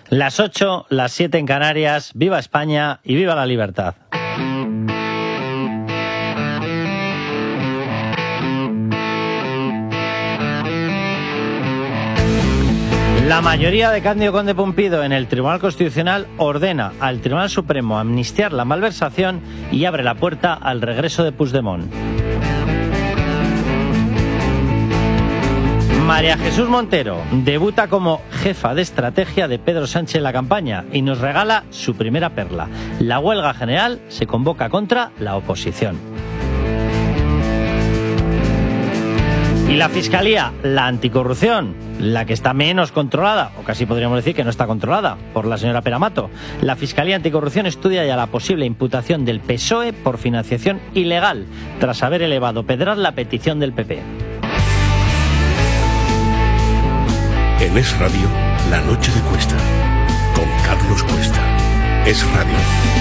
Las 8, las 7 en Canarias. ¡Viva España y viva la libertad! La mayoría de Cándido Conde Pumpido en el Tribunal Constitucional ordena al Tribunal Supremo amnistiar la malversación y abre la puerta al regreso de Puigdemont. María Jesús Montero debuta como jefa de estrategia de Pedro Sánchez en la campaña y nos regala su primera perla. La huelga general se convoca contra la oposición. Y la Fiscalía, la anticorrupción, la que está menos controlada, o casi podríamos decir que no está controlada, por la señora Peramato. La Fiscalía Anticorrupción estudia ya la posible imputación del PSOE por financiación ilegal, tras haber elevado Pedraz la petición del PP. En Es Radio, La Noche de Cuesta, con Carlos Cuesta. Es Radio.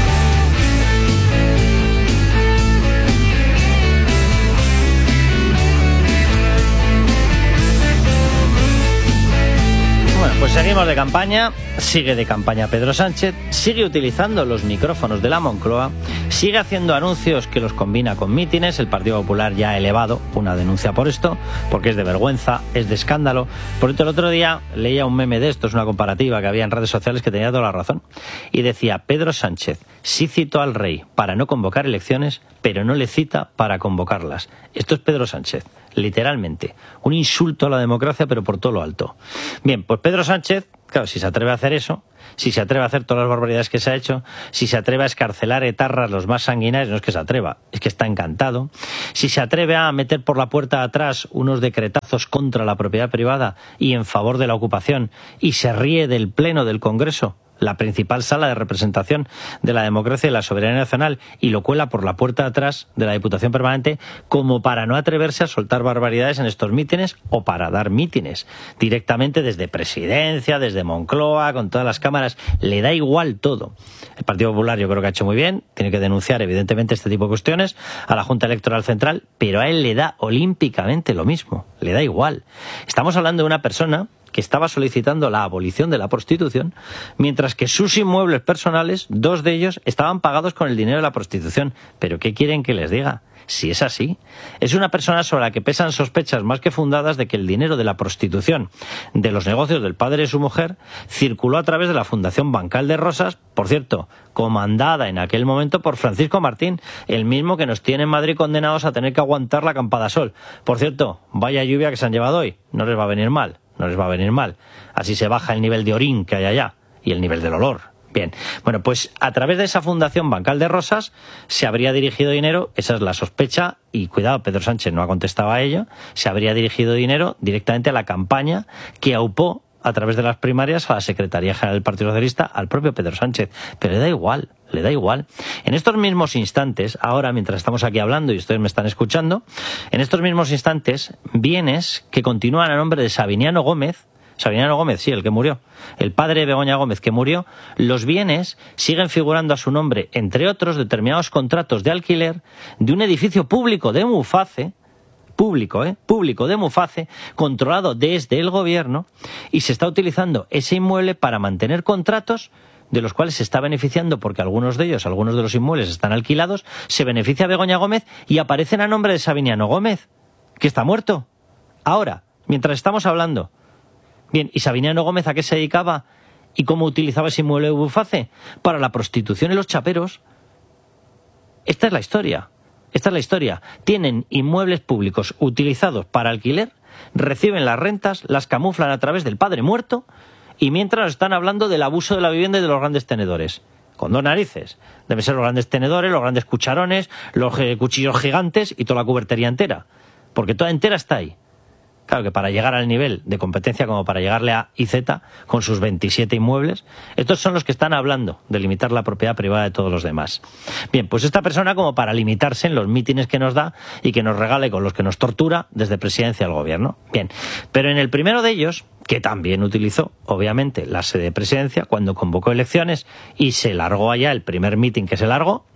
Bueno, pues seguimos de campaña, sigue de campaña Pedro Sánchez, sigue utilizando los micrófonos de la Moncloa, sigue haciendo anuncios que los combina con mítines. El Partido Popular ya ha elevado una denuncia por esto, porque es de vergüenza, es de escándalo. Por cierto, el otro día leía un meme de estos, una comparativa que había en redes sociales que tenía toda la razón, y decía: Pedro Sánchez sí citó al rey para no convocar elecciones, pero no le cita para convocarlas. Esto es Pedro Sánchez, literalmente. Un insulto a la democracia, pero por todo lo alto. Bien, pues Pedro Sánchez, claro, si se atreve a hacer eso, si se atreve a hacer todas las barbaridades que se ha hecho, si se atreve a escarcelar etarras los más sanguinarios, no es que se atreva, es que está encantado, si se atreve a meter por la puerta de atrás unos decretazos contra la propiedad privada y en favor de la ocupación, y se ríe del Pleno del Congreso, la principal sala de representación de la democracia y la soberanía nacional, y lo cuela por la puerta de atrás de la Diputación Permanente, como para no atreverse a soltar barbaridades en estos mítines, o para dar mítines directamente desde Presidencia, desde Moncloa, con todas las cámaras. Le da igual todo. El Partido Popular yo creo que ha hecho muy bien, tiene que denunciar evidentemente este tipo de cuestiones a la Junta Electoral Central, pero a él le da olímpicamente lo mismo, le da igual. Estamos hablando de una persona que estaba solicitando la abolición de la prostitución, mientras que sus inmuebles personales, 2 de ellos, estaban pagados con el dinero de la prostitución. ¿Pero qué quieren que les diga? Si es así, es una persona sobre la que pesan sospechas más que fundadas de que el dinero de la prostitución, de los negocios del padre de su mujer, circuló a través de la Fundación Bancal de Rosas, por cierto, comandada en aquel momento por Francisco Martín, el mismo que nos tiene en Madrid condenados a tener que aguantar la acampada sol. Por cierto, vaya lluvia que se han llevado hoy, no les va a venir mal. No les va a venir mal. Así se baja el nivel de orín que hay allá y el nivel del olor. Bien, bueno, pues a través de esa Fundación Bancal de Rosas se habría dirigido dinero, esa es la sospecha, y cuidado, Pedro Sánchez no ha contestado a ello, se habría dirigido dinero directamente a la campaña que aupó a través de las primarias a la Secretaría General del Partido Socialista, al propio Pedro Sánchez. Pero le da igual, le da igual. En estos mismos instantes, ahora mientras estamos aquí hablando y ustedes me están escuchando, en estos mismos instantes, bienes que continúan a nombre de Sabiniano Gómez, sí, el que murió, el padre de Begoña Gómez que murió, los bienes siguen figurando a su nombre, entre otros, determinados contratos de alquiler de un edificio público de Muface, público de Muface, controlado desde el gobierno, y se está utilizando ese inmueble para mantener contratos de los cuales se está beneficiando, porque algunos de los inmuebles están alquilados, se beneficia Begoña Gómez y aparecen a nombre de Sabiniano Gómez, que está muerto. Ahora, mientras estamos hablando. Bien, ¿y Sabiniano Gómez a qué se dedicaba y cómo utilizaba ese inmueble de Muface? Para la prostitución y los chaperos. Esta es la historia. Tienen inmuebles públicos utilizados para alquiler, reciben las rentas, las camuflan a través del padre muerto, y mientras nos están hablando del abuso de la vivienda y de los grandes tenedores. Con 2 narices. Deben ser los grandes tenedores, los grandes cucharones, los cuchillos gigantes y toda la cubertería entera. Porque toda entera está ahí. Claro que para llegar al nivel de competencia como para llegarle a IZ, con sus 27 inmuebles, estos son los que están hablando de limitar la propiedad privada de todos los demás. Bien, pues esta persona, como para limitarse en los mítines que nos da y que nos regala y con los que nos tortura desde Presidencia al Gobierno. Bien, pero en el primero de ellos, que también utilizó, obviamente, la sede de Presidencia cuando convocó elecciones y se largó allá el primer mítin que se largó,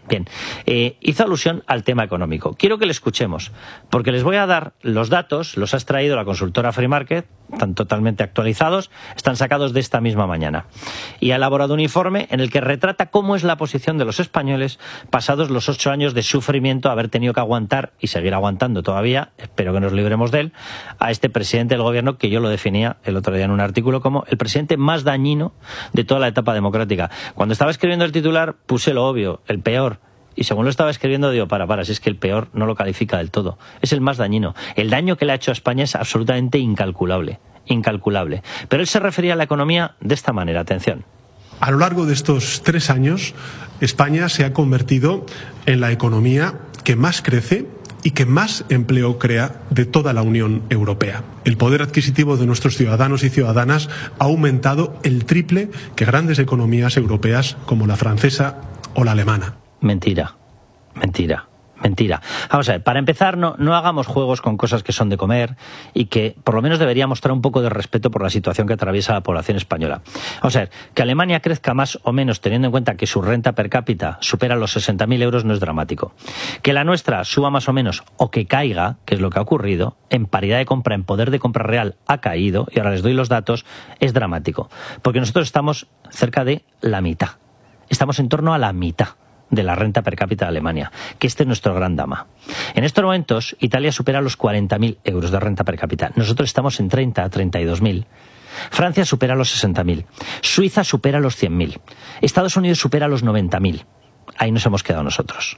Bien, hizo alusión al tema económico. Quiero que le escuchemos, porque les voy a dar los datos, los ha extraído la consultora Free Market, están totalmente actualizados, están sacados de esta misma mañana. Y ha elaborado un informe en el que retrata cómo es la posición de los españoles pasados los 8 años de sufrimiento, haber tenido que aguantar y seguir aguantando todavía, espero que nos libremos de él, a este presidente del gobierno que yo lo definía el otro día en un artículo como el presidente más dañino de toda la etapa democrática. Cuando estaba escribiendo el titular puse lo obvio, el peor. Y según lo estaba escribiendo, digo, si es que el peor no lo califica del todo. Es el más dañino. El daño que le ha hecho a España es absolutamente incalculable. Incalculable. Pero él se refería a la economía de esta manera. Atención. A lo largo de estos 3 años, España se ha convertido en la economía que más crece y que más empleo crea de toda la Unión Europea. El poder adquisitivo de nuestros ciudadanos y ciudadanas ha aumentado el triple que grandes economías europeas como la francesa o la alemana. Mentira, mentira, mentira. Vamos a ver, para empezar, no hagamos juegos con cosas que son de comer y que por lo menos debería mostrar un poco de respeto por la situación que atraviesa la población española. Vamos a ver, que Alemania crezca más o menos teniendo en cuenta que su renta per cápita supera los 60.000 euros no es dramático. Que la nuestra suba más o menos o que caiga, que es lo que ha ocurrido, en paridad de compra, en poder de compra real ha caído, y ahora les doy los datos, es dramático. Porque nosotros estamos cerca de la mitad. Estamos en torno a la mitad de la renta per cápita de Alemania, que este es nuestro gran drama. En estos momentos, Italia supera los 40.000 euros de renta per cápita. Nosotros estamos en 32.000. Francia supera los 60.000. Suiza supera los 100.000. Estados Unidos supera los 90.000. Ahí nos hemos quedado nosotros.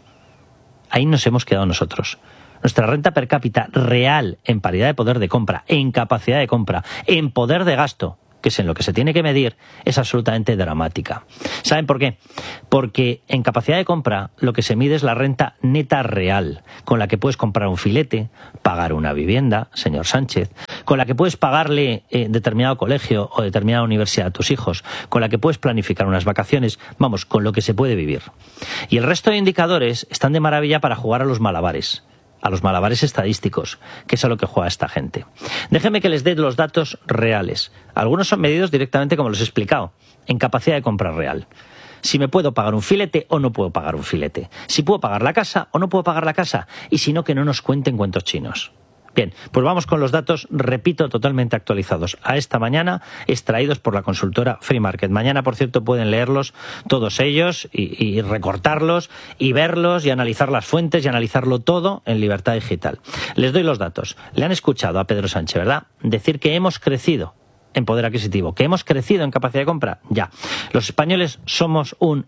Ahí nos hemos quedado nosotros. Nuestra renta per cápita real en paridad de poder de compra, en capacidad de compra, en poder de gasto, que es en lo que se tiene que medir, es absolutamente dramática. ¿Saben por qué? Porque en capacidad de compra lo que se mide es la renta neta real, con la que puedes comprar un filete, pagar una vivienda, señor Sánchez, con la que puedes pagarle determinado colegio o determinada universidad a tus hijos, con la que puedes planificar unas vacaciones, vamos, con lo que se puede vivir. Y el resto de indicadores están de maravilla para jugar a los malabares estadísticos, que es a lo que juega esta gente. Déjenme que les dé los datos reales. Algunos son medidos directamente, como les he explicado, en capacidad de compra real. Si me puedo pagar un filete o no puedo pagar un filete. Si puedo pagar la casa o no puedo pagar la casa. Y si no, que no nos cuenten cuentos chinos. Bien, pues vamos con los datos, repito, totalmente actualizados a esta mañana, extraídos por la consultora Free Market. Mañana, por cierto, pueden leerlos todos ellos y recortarlos y verlos y analizar las fuentes y analizarlo todo en Libertad Digital. Les doy los datos. Le han escuchado a Pedro Sánchez, ¿verdad?, decir que hemos crecido en poder adquisitivo, que hemos crecido en capacidad de compra. Ya, los españoles somos un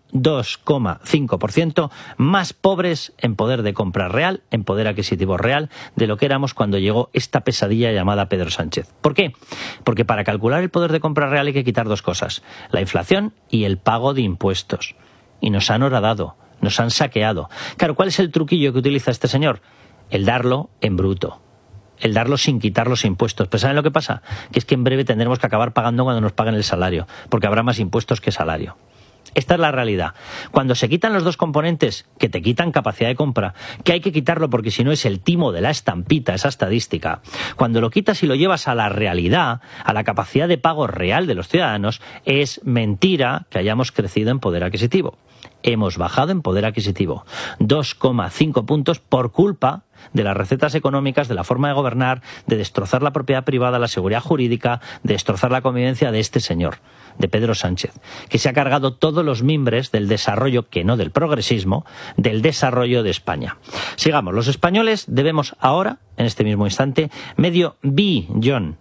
2,5% más pobres en poder de compra real, en poder adquisitivo real, de lo que éramos cuando llegó esta pesadilla llamada Pedro Sánchez. ¿Por qué? Porque para calcular el poder de compra real hay que quitar dos cosas: la inflación y el pago de impuestos. Y nos han horadado, nos han saqueado. Claro, ¿cuál es el truquillo que utiliza este señor? El darlo en bruto. El darlo sin quitar los impuestos. Pero ¿saben lo que pasa? Que es que en breve tendremos que acabar pagando cuando nos paguen el salario, porque habrá más impuestos que salario. Esta es la realidad. Cuando se quitan los dos componentes que te quitan capacidad de compra, que hay que quitarlo porque si no es el timo de la estampita, esa estadística, cuando lo quitas y lo llevas a la realidad, a la capacidad de pago real de los ciudadanos, es mentira que hayamos crecido en poder adquisitivo. Hemos bajado en poder adquisitivo 2,5 puntos por culpa de las recetas económicas, de la forma de gobernar, de destrozar la propiedad privada, la seguridad jurídica, de destrozar la convivencia de este señor, de Pedro Sánchez, que se ha cargado todos los mimbres del desarrollo, que no del progresismo, del desarrollo de España. Sigamos, los españoles debemos ahora, en este mismo instante, medio billón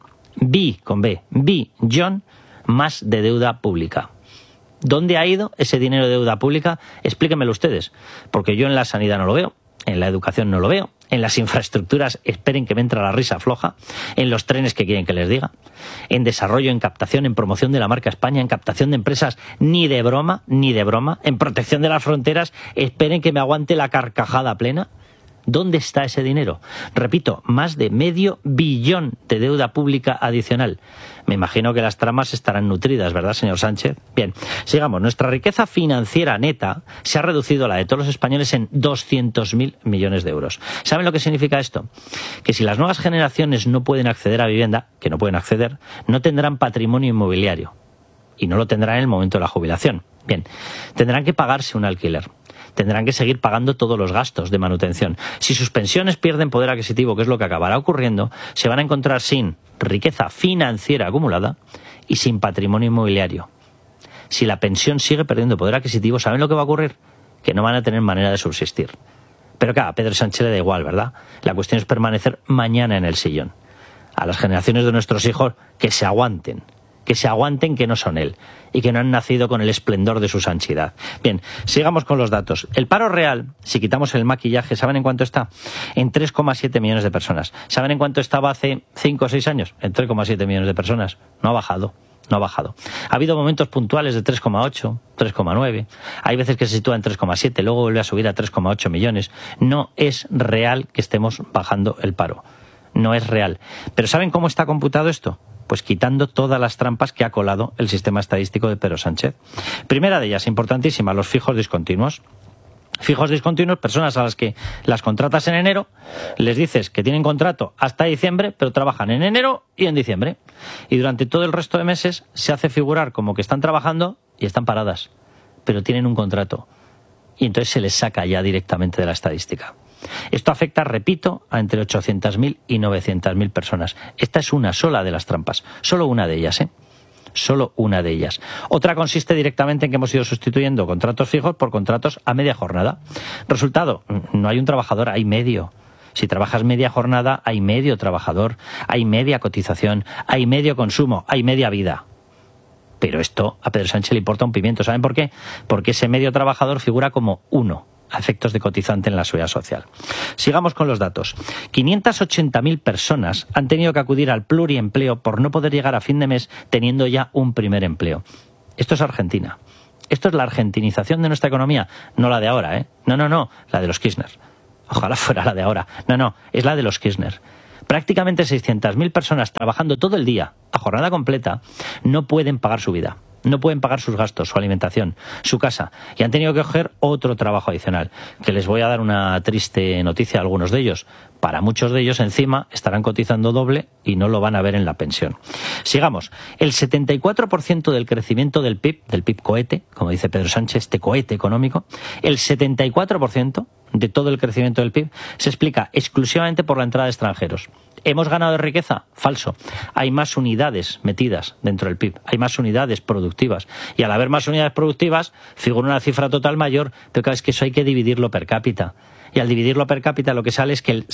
más de deuda pública. ¿Dónde ha ido ese dinero de deuda pública? Explíquenmelo ustedes, porque yo en la sanidad no lo veo, en la educación no lo veo, en las infraestructuras, esperen que me entra la risa floja, en los trenes que quieren que les diga, en desarrollo, en captación, en promoción de la marca España, en captación de empresas, ni de broma, en protección de las fronteras, esperen que me aguante la carcajada plena. ¿Dónde está ese dinero? Repito, más de medio billón de deuda pública adicional. Me imagino que las tramas estarán nutridas, ¿verdad, señor Sánchez? Bien, sigamos. Nuestra riqueza financiera neta se ha reducido a la de todos los españoles en 200.000 millones de euros. ¿Saben lo que significa esto? Que si las nuevas generaciones no pueden acceder a vivienda, que no pueden acceder, no tendrán patrimonio inmobiliario. Y no lo tendrán en el momento de la jubilación. Bien, tendrán que pagarse un alquiler. tendrán que seguir pagando todos los gastos de manutención. Si sus pensiones pierden poder adquisitivo, que es lo que acabará ocurriendo, se van a encontrar sin riqueza financiera acumulada y sin patrimonio inmobiliario. Si la pensión sigue perdiendo poder adquisitivo, ¿saben lo que va a ocurrir? Que no van a tener manera de subsistir. Pero claro, a Pedro Sánchez le da igual, ¿verdad? La cuestión es permanecer mañana en el sillón. A las generaciones de nuestros hijos, que se aguanten, que no son él y que no han nacido con el esplendor de su sanchidad. Bien, sigamos con los datos. El paro real, si quitamos el maquillaje, ¿saben en cuánto está? En 3,7 millones de personas. ¿Saben en cuánto estaba hace 5 o 6 años? En 3,7 millones de personas. No ha bajado. Ha habido momentos puntuales de 3,8, 3,9. Hay veces que se sitúa en 3,7, luego vuelve a subir a 3,8 millones. No es real que estemos bajando el paro. No es real. ¿Pero saben cómo está computado esto? Pues quitando todas las trampas que ha colado el sistema estadístico de Pedro Sánchez. Primera de ellas, importantísima, los fijos discontinuos. Fijos discontinuos, personas a las que las contratas en enero, les dices que tienen contrato hasta diciembre, pero trabajan en enero y en diciembre. Y durante todo el resto de meses se hace figurar como que están trabajando y están paradas, pero tienen un contrato. Y entonces se les saca ya directamente de la estadística. Esto afecta, repito, a entre 800.000 y 900.000 personas. Esta es una sola de las trampas, solo una de ellas, Solo una de ellas. Otra consiste directamente en que hemos ido sustituyendo contratos fijos por contratos a media jornada. Resultado, no hay un trabajador, hay medio. Si trabajas media jornada, hay medio trabajador, hay media cotización, hay medio consumo, hay media vida. Pero esto a Pedro Sánchez le importa un pimiento. ¿Saben por qué? Porque ese medio trabajador figura como uno a efectos de cotizante en la seguridad social. Sigamos con los datos. 580.000 personas han tenido que acudir al pluriempleo por no poder llegar a fin de mes teniendo ya un primer empleo. Esto es Argentina. Esto es la argentinización de nuestra economía. No la de ahora, No, la de los Kirchner. Ojalá fuera la de ahora. No, es la de los Kirchner. Prácticamente 600.000 personas trabajando todo el día, a jornada completa, no pueden pagar su vida. No pueden pagar sus gastos, su alimentación, su casa, y han tenido que coger otro trabajo adicional, que les voy a dar una triste noticia a algunos de ellos. Para muchos de ellos, encima, estarán cotizando doble y no lo van a ver en la pensión. Sigamos. El 74% del crecimiento del PIB cohete, como dice Pedro Sánchez, este cohete económico, el 74% de todo el crecimiento del PIB se explica exclusivamente por la entrada de extranjeros. ¿Hemos ganado de riqueza? Falso. Hay más unidades metidas dentro del PIB, hay más unidades productivas. Y al haber más unidades productivas, figura una cifra total mayor, pero claro, es que eso hay que dividirlo per cápita. Y al dividirlo per cápita lo que sale es que el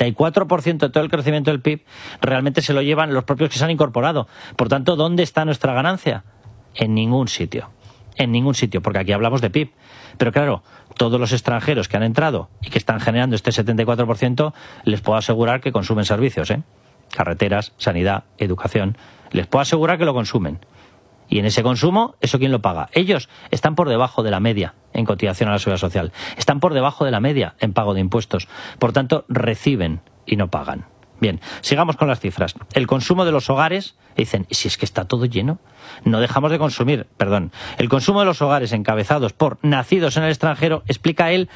74% de todo el crecimiento del PIB realmente se lo llevan los propios que se han incorporado. Por tanto, ¿dónde está nuestra ganancia? En ningún sitio. En ningún sitio, porque aquí hablamos de PIB. Pero claro, todos los extranjeros que han entrado y que están generando este 74%, les puedo asegurar que consumen servicios, carreteras, sanidad, educación. Les puedo asegurar que lo consumen. Y en ese consumo, ¿eso quién lo paga? Ellos están por debajo de la media en cotización a la seguridad social. Están por debajo de la media en pago de impuestos. Por tanto, reciben y no pagan. Bien, sigamos con las cifras. El consumo de los hogares, dicen, si es que está todo lleno, no dejamos de consumir, el consumo de los hogares encabezados por nacidos en el extranjero explica el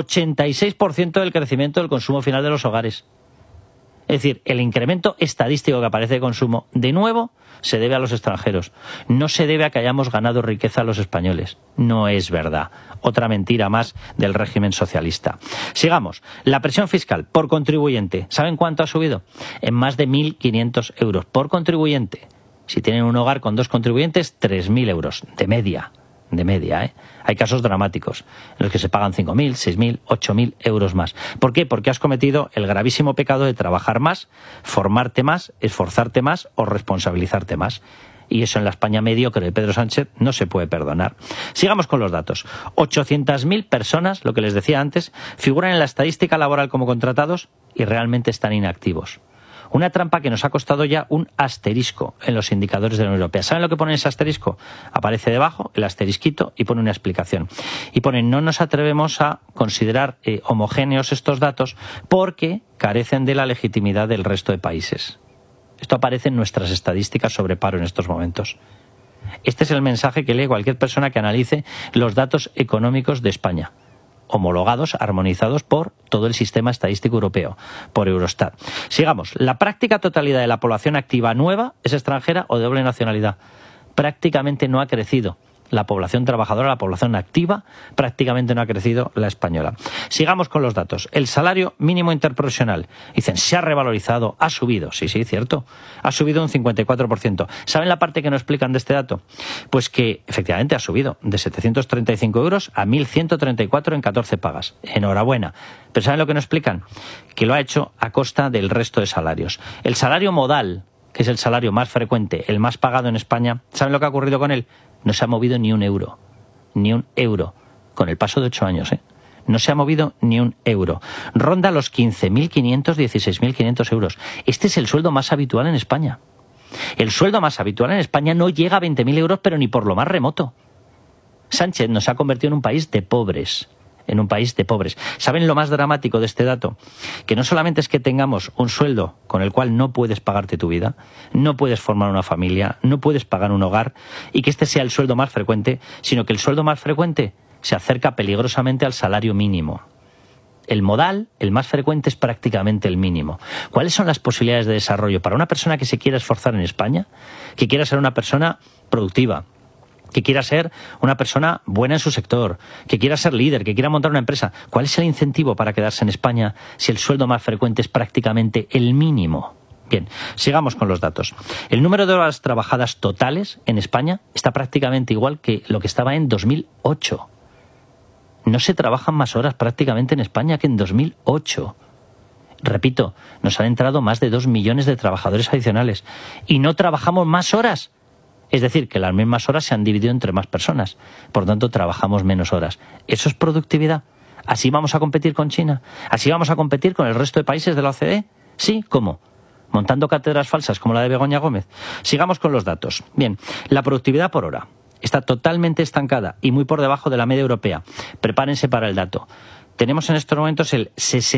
86% del crecimiento del consumo final de los hogares. Es decir, el incremento estadístico que aparece de consumo, de nuevo, se debe a los extranjeros. No se debe a que hayamos ganado riqueza a los españoles. No es verdad. Otra mentira más del régimen socialista. Sigamos. La presión fiscal por contribuyente. ¿Saben cuánto ha subido? En más de 1.500 euros por contribuyente. Si tienen un hogar con 2 contribuyentes, 3.000 euros. De media, Hay casos dramáticos en los que se pagan 5.000, 6.000, 8.000 euros más. ¿Por qué? Porque has cometido el gravísimo pecado de trabajar más, formarte más, esforzarte más o responsabilizarte más. Y eso en la España mediocre de Pedro Sánchez no se puede perdonar. Sigamos con los datos. 800.000 personas, lo que les decía antes, figuran en la estadística laboral como contratados y realmente están inactivos. Una trampa que nos ha costado ya un asterisco en los indicadores de la Unión Europea. ¿Saben lo que pone ese asterisco? Aparece debajo el asterisquito y pone una explicación. Y pone, no nos atrevemos a considerar homogéneos estos datos porque carecen de la legitimidad del resto de países. Esto aparece en nuestras estadísticas sobre paro en estos momentos. Este es el mensaje que lee cualquier persona que analice los datos económicos de España, homologados, armonizados por todo el sistema estadístico europeo, por Eurostat. Sigamos. La práctica totalidad de la población activa nueva es extranjera o de doble nacionalidad. Prácticamente no ha crecido La población trabajadora, la población activa, prácticamente no ha crecido la española. Sigamos con los datos. El salario mínimo interprofesional. Dicen, se ha revalorizado, ha subido. Sí, cierto. Ha subido un 54%. ¿Saben la parte que no explican de este dato? Pues que efectivamente ha subido de 735 euros a 1.134 en 14 pagas. Enhorabuena. Pero ¿saben lo que no explican? Que lo ha hecho a costa del resto de salarios. El salario modal, que es el salario más frecuente, el más pagado en España, ¿saben lo que ha ocurrido con él? No se ha movido ni un euro, con el paso de 8 años, No se ha movido ni un euro. Ronda los 15.500, 16.500 euros. Este es el sueldo más habitual en España. El sueldo más habitual en España no llega a 20.000 euros, pero ni por lo más remoto. Sánchez nos ha convertido en un país de pobres. ¿Saben lo más dramático de este dato? Que no solamente es que tengamos un sueldo con el cual no puedes pagarte tu vida, no puedes formar una familia, no puedes pagar un hogar, y que este sea el sueldo más frecuente, sino que el sueldo más frecuente se acerca peligrosamente al salario mínimo. El modal, el más frecuente, es prácticamente el mínimo. ¿Cuáles son las posibilidades de desarrollo para una persona que se quiera esforzar en España, que quiera ser una persona productiva, que quiera ser una persona buena en su sector, que quiera ser líder, que quiera montar una empresa? ¿Cuál es el incentivo para quedarse en España si el sueldo más frecuente es prácticamente el mínimo? Bien, sigamos con los datos. El número de horas trabajadas totales en España está prácticamente igual que lo que estaba en 2008. No se trabajan más horas prácticamente en España que en 2008. Repito, nos han entrado más de 2 millones de trabajadores adicionales y no trabajamos más horas. Es decir, que las mismas horas se han dividido entre más personas. Por lo tanto, trabajamos menos horas. ¿Eso es productividad? ¿Así vamos a competir con China? ¿Así vamos a competir con el resto de países de la OCDE? ¿Sí? ¿Cómo? ¿Montando cátedras falsas como la de Begoña Gómez? Sigamos con los datos. Bien, la productividad por hora está totalmente estancada y muy por debajo de la media europea. Prepárense para el dato. Tenemos en estos momentos el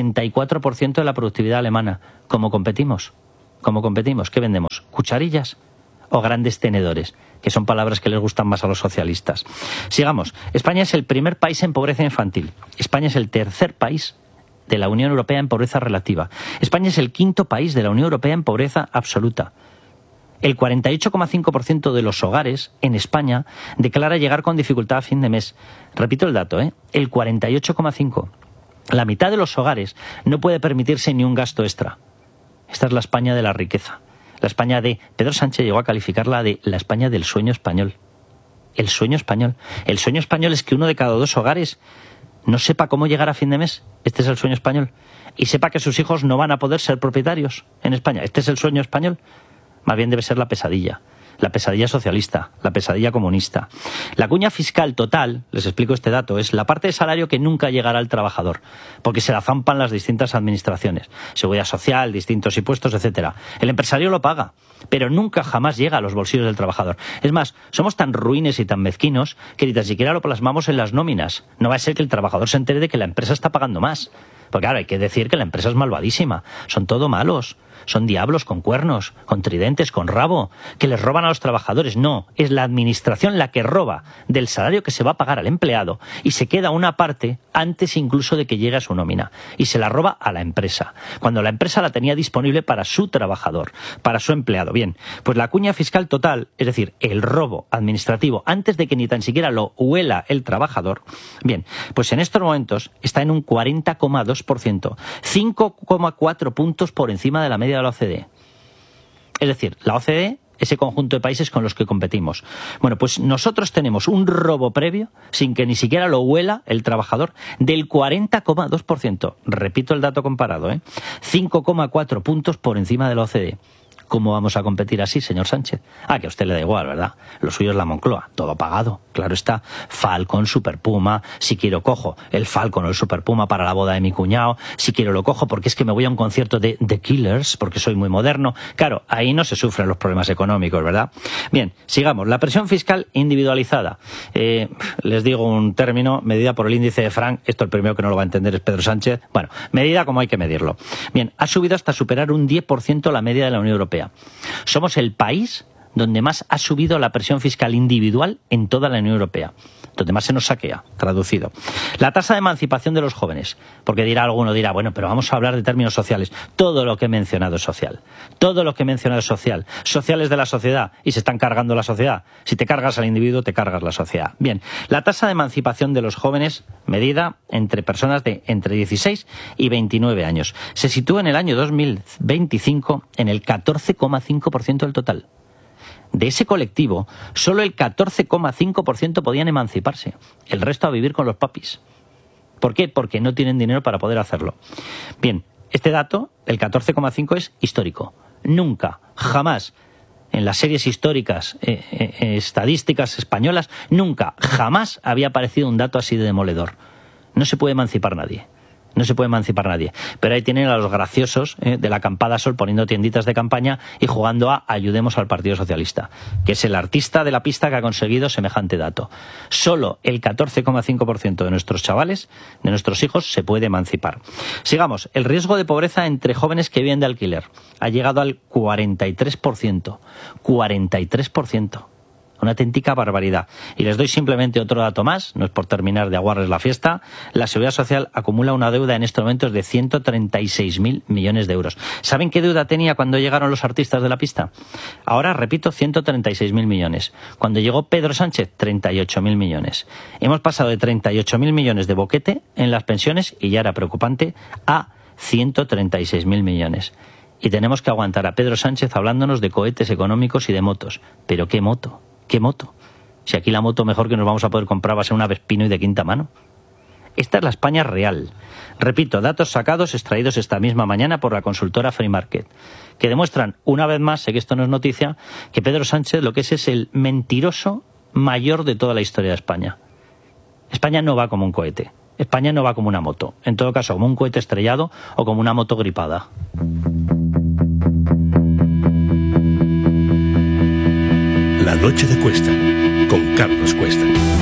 64% de la productividad alemana. ¿Cómo competimos? ¿Qué vendemos? ¿Cucharillas o grandes tenedores? Que son palabras que les gustan más a los socialistas. Sigamos. España es el primer país en pobreza infantil. España es el tercer país de la Unión Europea en pobreza relativa. España es el quinto país de la Unión Europea en pobreza absoluta. El 48,5% de los hogares en España declara llegar con dificultad a fin de mes. Repito el dato, el 48,5%. La mitad de los hogares no puede permitirse ni un gasto extra. Esta es la España de la riqueza. La España de... Pedro Sánchez llegó a calificarla de la España del sueño español. El sueño español. El sueño español es que uno de cada 2 hogares no sepa cómo llegar a fin de mes. Este es el sueño español. Y sepa que sus hijos no van a poder ser propietarios en España. Este es el sueño español. Más bien debe ser la pesadilla socialista, la pesadilla comunista. La cuña fiscal total, les explico este dato, es la parte de salario que nunca llegará al trabajador, porque se la zampan las distintas administraciones, seguridad social, distintos impuestos, etcétera. El empresario lo paga, pero nunca jamás llega a los bolsillos del trabajador. Es más, somos tan ruines y tan mezquinos que ni tan siquiera lo plasmamos en las nóminas. No va a ser que el trabajador se entere de que la empresa está pagando más. Porque claro, hay que decir que la empresa es malvadísima. Son todo malos. Son diablos con cuernos, con tridentes, con rabo, que les roban a los trabajadores. No, es la administración la que roba del salario que se va a pagar al empleado y se queda una parte antes incluso de que llegue a su nómina. Y se la roba a la empresa, cuando la empresa la tenía disponible para su trabajador, para su empleado. Bien, pues la cuña fiscal total, es decir, el robo administrativo, antes de que ni tan siquiera lo huela el trabajador, bien, pues en estos momentos está en un 40,2%, 5,4 puntos por encima de la media de la OCDE. Es decir, la OCDE, ese conjunto de países con los que competimos. Bueno, pues nosotros tenemos un robo previo, sin que ni siquiera lo huela el trabajador, del 40,2%. Repito el dato comparado, 5,4 puntos por encima de la OCDE. ¿Cómo vamos a competir así, señor Sánchez? Que a usted le da igual, ¿verdad? Lo suyo es la Moncloa, todo pagado. Claro está, Falcon, Super Puma, si quiero cojo el Falcon o el Super Puma para la boda de mi cuñado, si quiero lo cojo porque es que me voy a un concierto de The Killers, porque soy muy moderno. Claro, ahí no se sufren los problemas económicos, ¿verdad? Bien, sigamos. La presión fiscal individualizada. Les digo un término, medida por el índice de Frank. Esto el primero que no lo va a entender es Pedro Sánchez. Bueno, medida como hay que medirlo. Bien, ha subido hasta superar un 10% la media de la Unión Europea. Somos el país donde más ha subido la presión fiscal individual en toda la Unión Europea. donde más se nos saquea, traducido. La tasa de emancipación de los jóvenes, porque alguno dirá, bueno, pero vamos a hablar de términos sociales. Todo lo que he mencionado es social. Todo lo que he mencionado es social. Sociales de la sociedad, y se están cargando la sociedad. Si te cargas al individuo, te cargas la sociedad. Bien, la tasa de emancipación de los jóvenes, medida entre personas de entre 16 y 29 años, se sitúa en el año 2025 en el 14,5% del total. De ese colectivo, solo el 14,5% podían emanciparse. El resto a vivir con los papis. ¿Por qué? Porque no tienen dinero para poder hacerlo. Bien, este dato, el 14,5%, es histórico. Nunca, jamás, en las series históricas, estadísticas españolas, nunca, jamás había aparecido un dato así de demoledor. No se puede emancipar nadie. No se puede emancipar nadie. Pero ahí tienen a los graciosos de la acampada Sol poniendo tienditas de campaña y jugando a ayudemos al Partido Socialista, que es el artista de la pista que ha conseguido semejante dato. Solo el 14,5% de nuestros chavales, de nuestros hijos, se puede emancipar. Sigamos. El riesgo de pobreza entre jóvenes que viven de alquiler ha llegado al 43%. 43%. Una auténtica barbaridad. Y les doy simplemente otro dato más, no es por terminar de aguarles la fiesta. La Seguridad Social acumula una deuda en estos momentos de 136.000 millones de euros. ¿Saben qué deuda tenía cuando llegaron los artistas de la pista? Ahora, repito, 136.000 millones. Cuando llegó Pedro Sánchez, 38.000 millones. Hemos pasado de 38.000 millones de boquete en las pensiones, y ya era preocupante, a 136.000 millones. Y tenemos que aguantar a Pedro Sánchez hablándonos de cohetes económicos y de motos. ¿Pero qué moto? ¿Qué moto? Si aquí la moto mejor que nos vamos a poder comprar va a ser una Vespino y de quinta mano. Esta es la España real. Repito, datos sacados, extraídos esta misma mañana por la consultora Free Market, que demuestran una vez más, sé que esto no es noticia, que Pedro Sánchez lo que es el mentiroso mayor de toda la historia de España. España no va como un cohete. España no va como una moto. En todo caso, como un cohete estrellado o como una moto gripada. La noche de Cuesta, con Carlos Cuesta.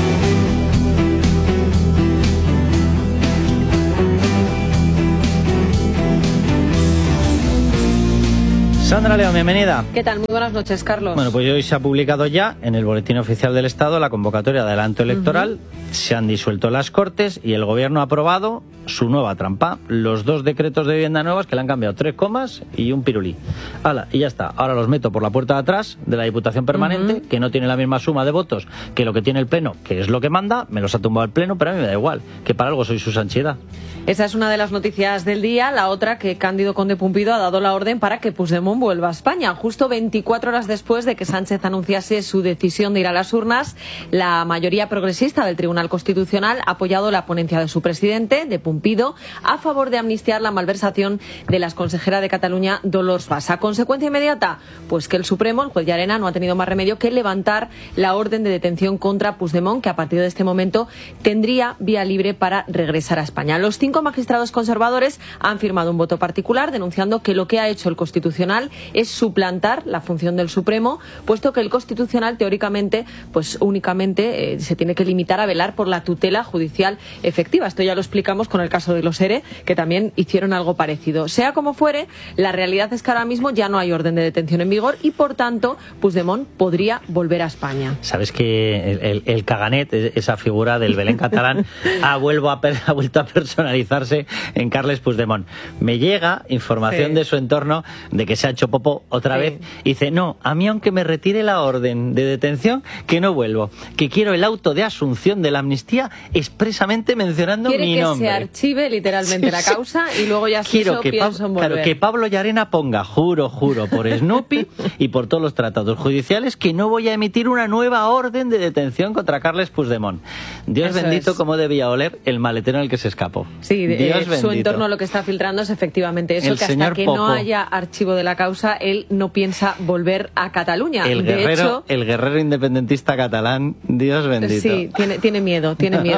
Sandra León, bienvenida. ¿Qué tal? Muy buenas noches, Carlos. Bueno, pues hoy se ha publicado ya en el Boletín Oficial del Estado la convocatoria de adelanto electoral. Se han disuelto las Cortes y el Gobierno ha aprobado su nueva trampa. Los 2 decretos de vivienda nuevas que le han cambiado 3 comas y un pirulí. ¡Hala! Y ya está. Ahora los meto por la puerta de atrás de la Diputación Permanente, que no tiene la misma suma de votos que lo que tiene el Pleno, que es lo que manda. Me los ha tumbado el Pleno, pero a mí me da igual, que para algo soy su sanchidad. Esa es una de las noticias del día. La otra, que Cándido Conde Pumpido ha dado la orden para que Puigdemont vuelva a España. Justo 24 horas después de que Sánchez anunciase su decisión de ir a las urnas, la mayoría progresista del Tribunal Constitucional ha apoyado la ponencia de su presidente, de Pumpido, a favor de amnistiar la malversación de la exconsejera de Cataluña, Dolors Bassa. ¿Consecuencia inmediata? Pues que el Supremo, el juez Llarena, no ha tenido más remedio que levantar la orden de detención contra Puigdemont, que a partir de este momento tendría vía libre para regresar a España. Los 5 magistrados conservadores han firmado un voto particular denunciando que lo que ha hecho el Constitucional es suplantar la función del Supremo, puesto que el Constitucional teóricamente pues únicamente se tiene que limitar a velar por la tutela judicial efectiva. Esto ya lo explicamos con el caso de los ERE, que también hicieron algo parecido. Sea como fuere, la realidad es que ahora mismo ya no hay orden de detención en vigor y por tanto Puigdemont podría volver a España. Sabes que el Caganet, esa figura del Belén catalán, ha vuelto a personalizarse en Carles Puigdemont. Me llega información de su entorno de que se ha hecho popo otra vez y dice, no, a mí aunque me retire la orden de detención, que no vuelvo, que quiero el auto de asunción de la amnistía expresamente mencionando mi nombre. Quiere que se archive literalmente la causa y luego ya pienso en volver. Claro, que Pablo Llarena ponga, juro por Snoopy y por todos los tratados judiciales, que no voy a emitir una nueva orden de detención contra Carles Puigdemont. Dios eso bendito es. Cómo debía oler el maletero en el que se escapó. Sí, su entorno lo que está filtrando es efectivamente eso, que hasta que no haya archivo de la causa, él no piensa volver a Cataluña. El guerrero independentista catalán, Dios bendito. Sí, tiene miedo.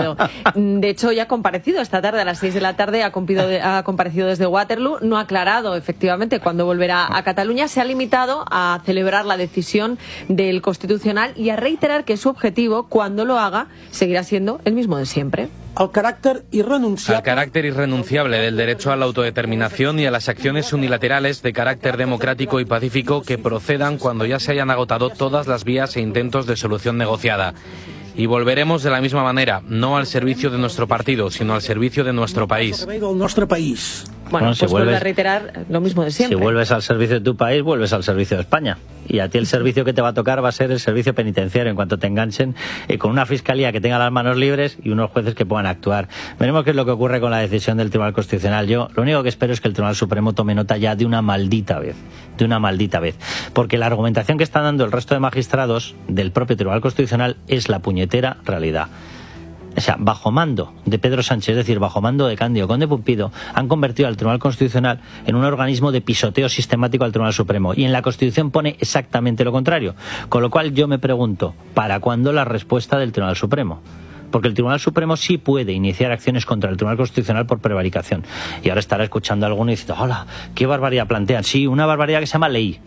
De hecho, ya ha comparecido esta tarde a las 6 de la tarde, ha comparecido desde Waterloo, no ha aclarado efectivamente cuándo volverá a Cataluña, se ha limitado a celebrar la decisión del Constitucional y a reiterar que su objetivo, cuando lo haga, seguirá siendo el mismo de siempre. Al carácter irrenunciable del derecho a la autodeterminación y a las acciones unilaterales de carácter democrático y pacífico que procedan cuando ya se hayan agotado todas las vías e intentos de solución negociada. Y volveremos de la misma manera, no al servicio de nuestro partido, sino al servicio de nuestro país. Bueno, pues vuelve a reiterar lo mismo de siempre. Si vuelves al servicio de tu país, vuelves al servicio de España. Y a ti el servicio que te va a tocar va a ser el servicio penitenciario en cuanto te enganchen, con una fiscalía que tenga las manos libres y unos jueces que puedan actuar. Veremos qué es lo que ocurre con la decisión del Tribunal Constitucional. Yo lo único que espero es que el Tribunal Supremo tome nota ya de una maldita vez. Porque la argumentación que están dando el resto de magistrados del propio Tribunal Constitucional es la puñetera realidad. O sea, bajo mando de Pedro Sánchez, es decir, bajo mando de Cándido Conde Pumpido, han convertido al Tribunal Constitucional en un organismo de pisoteo sistemático al Tribunal Supremo. Y en la Constitución pone exactamente lo contrario. Con lo cual yo me pregunto, ¿para cuándo la respuesta del Tribunal Supremo? Porque el Tribunal Supremo sí puede iniciar acciones contra el Tribunal Constitucional por prevaricación. Y ahora estará escuchando a alguno y diciendo, hola, ¿qué barbaridad plantean? Sí, una barbaridad que se llama ley.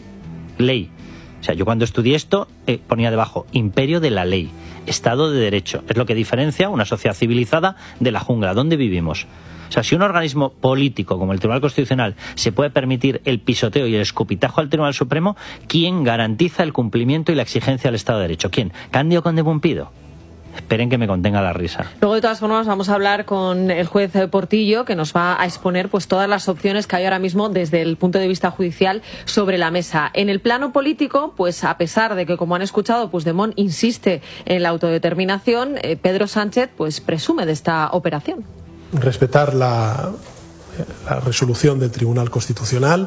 O sea, yo cuando estudié esto ponía debajo, imperio de la ley, Estado de Derecho. Es lo que diferencia una sociedad civilizada de la jungla, donde vivimos. O sea, si un organismo político como el Tribunal Constitucional se puede permitir el pisoteo y el escupitajo al Tribunal Supremo, ¿quién garantiza el cumplimiento y la exigencia del Estado de Derecho? ¿Quién? ¿Cándido Conde Pumpido? Esperen que me contenga la risa. Luego, de todas formas, vamos a hablar con el juez Portillo, que nos va a exponer pues todas las opciones que hay ahora mismo desde el punto de vista judicial sobre la mesa. En el plano político, pues a pesar de que, como han escuchado, Puigdemont insiste en la autodeterminación, Pedro Sánchez pues presume de esta operación. Respetar la resolución del Tribunal Constitucional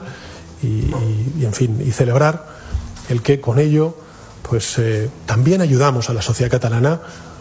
y en fin, y celebrar el que con ello pues también ayudamos a la sociedad catalana,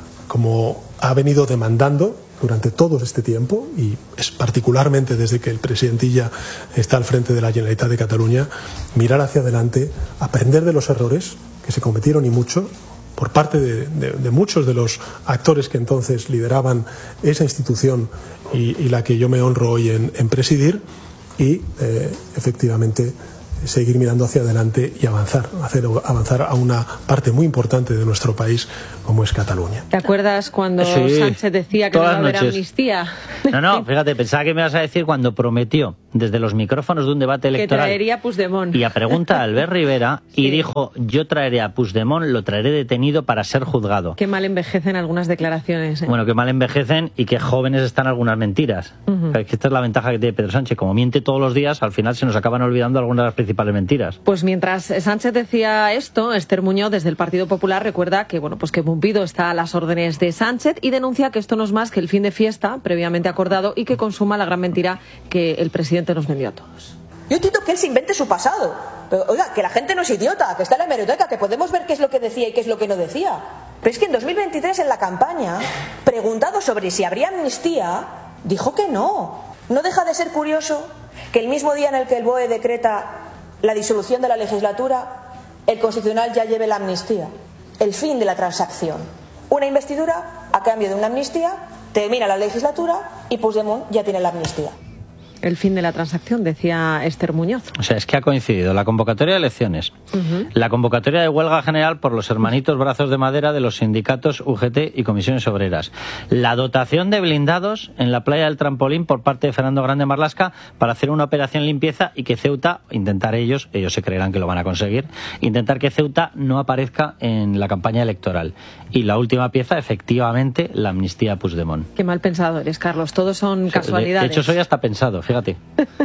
como ha venido demandando durante todo este tiempo, y es particularmente desde que el presidentilla está al frente de la Generalitat de Cataluña, mirar hacia adelante, aprender de los errores que se cometieron, y mucho, por parte de muchos de los actores que entonces lideraban esa institución y la que yo me honro hoy en presidir, y efectivamente seguir mirando hacia adelante y hacer avanzar a una parte muy importante de nuestro país como es Cataluña. ¿Te acuerdas cuando Sánchez decía que no iba a haber amnistía? No, fíjate, pensaba que me ibas a decir cuando prometió desde los micrófonos de un debate electoral que traería a Puigdemont. Y a pregunta a Albert Rivera, y dijo, yo traeré a Puigdemont, lo traeré detenido para ser juzgado. Qué mal envejecen algunas declaraciones. Bueno, qué mal envejecen y qué jóvenes están algunas mentiras. Esta es la ventaja que tiene Pedro Sánchez. Como miente todos los días, al final se nos acaban olvidando algunas de las principales mentiras. Pues mientras Sánchez decía esto, Esther Muñoz, desde el Partido Popular, recuerda que pues que Pumpido está a las órdenes de Sánchez y denuncia que esto no es más que el fin de fiesta previamente acordado y que consuma la gran mentira que el presidente nos vendió a todos. Yo entiendo que él se invente su pasado, pero oiga, que la gente no es idiota, que está en la hemeroteca, que podemos ver qué es lo que decía y qué es lo que no decía. Pero es que en 2023, en la campaña, preguntado sobre si habría amnistía, dijo que no. No deja de ser curioso que el mismo día en el que el BOE decreta la disolución de la legislatura, el Constitucional ya lleve la amnistía, el fin de la transacción. Una investidura a cambio de una amnistía, termina la legislatura y Puigdemont ya tiene la amnistía. El fin de la transacción, decía Esther Muñoz. O sea, es que ha coincidido la convocatoria de elecciones, la convocatoria de huelga general por los hermanitos brazos de madera de los sindicatos UGT y comisiones obreras, la dotación de blindados en la playa del Trampolín por parte de Fernando Grande Marlaska para hacer una operación limpieza y que Ceuta, intentar ellos se creerán que lo van a conseguir, intentar que Ceuta no aparezca en la campaña electoral. Y la última pieza, efectivamente, la amnistía a Puigdemont. Qué mal pensado eres, Carlos. Todos son casualidades. De hecho, soy hasta pensado, fíjate.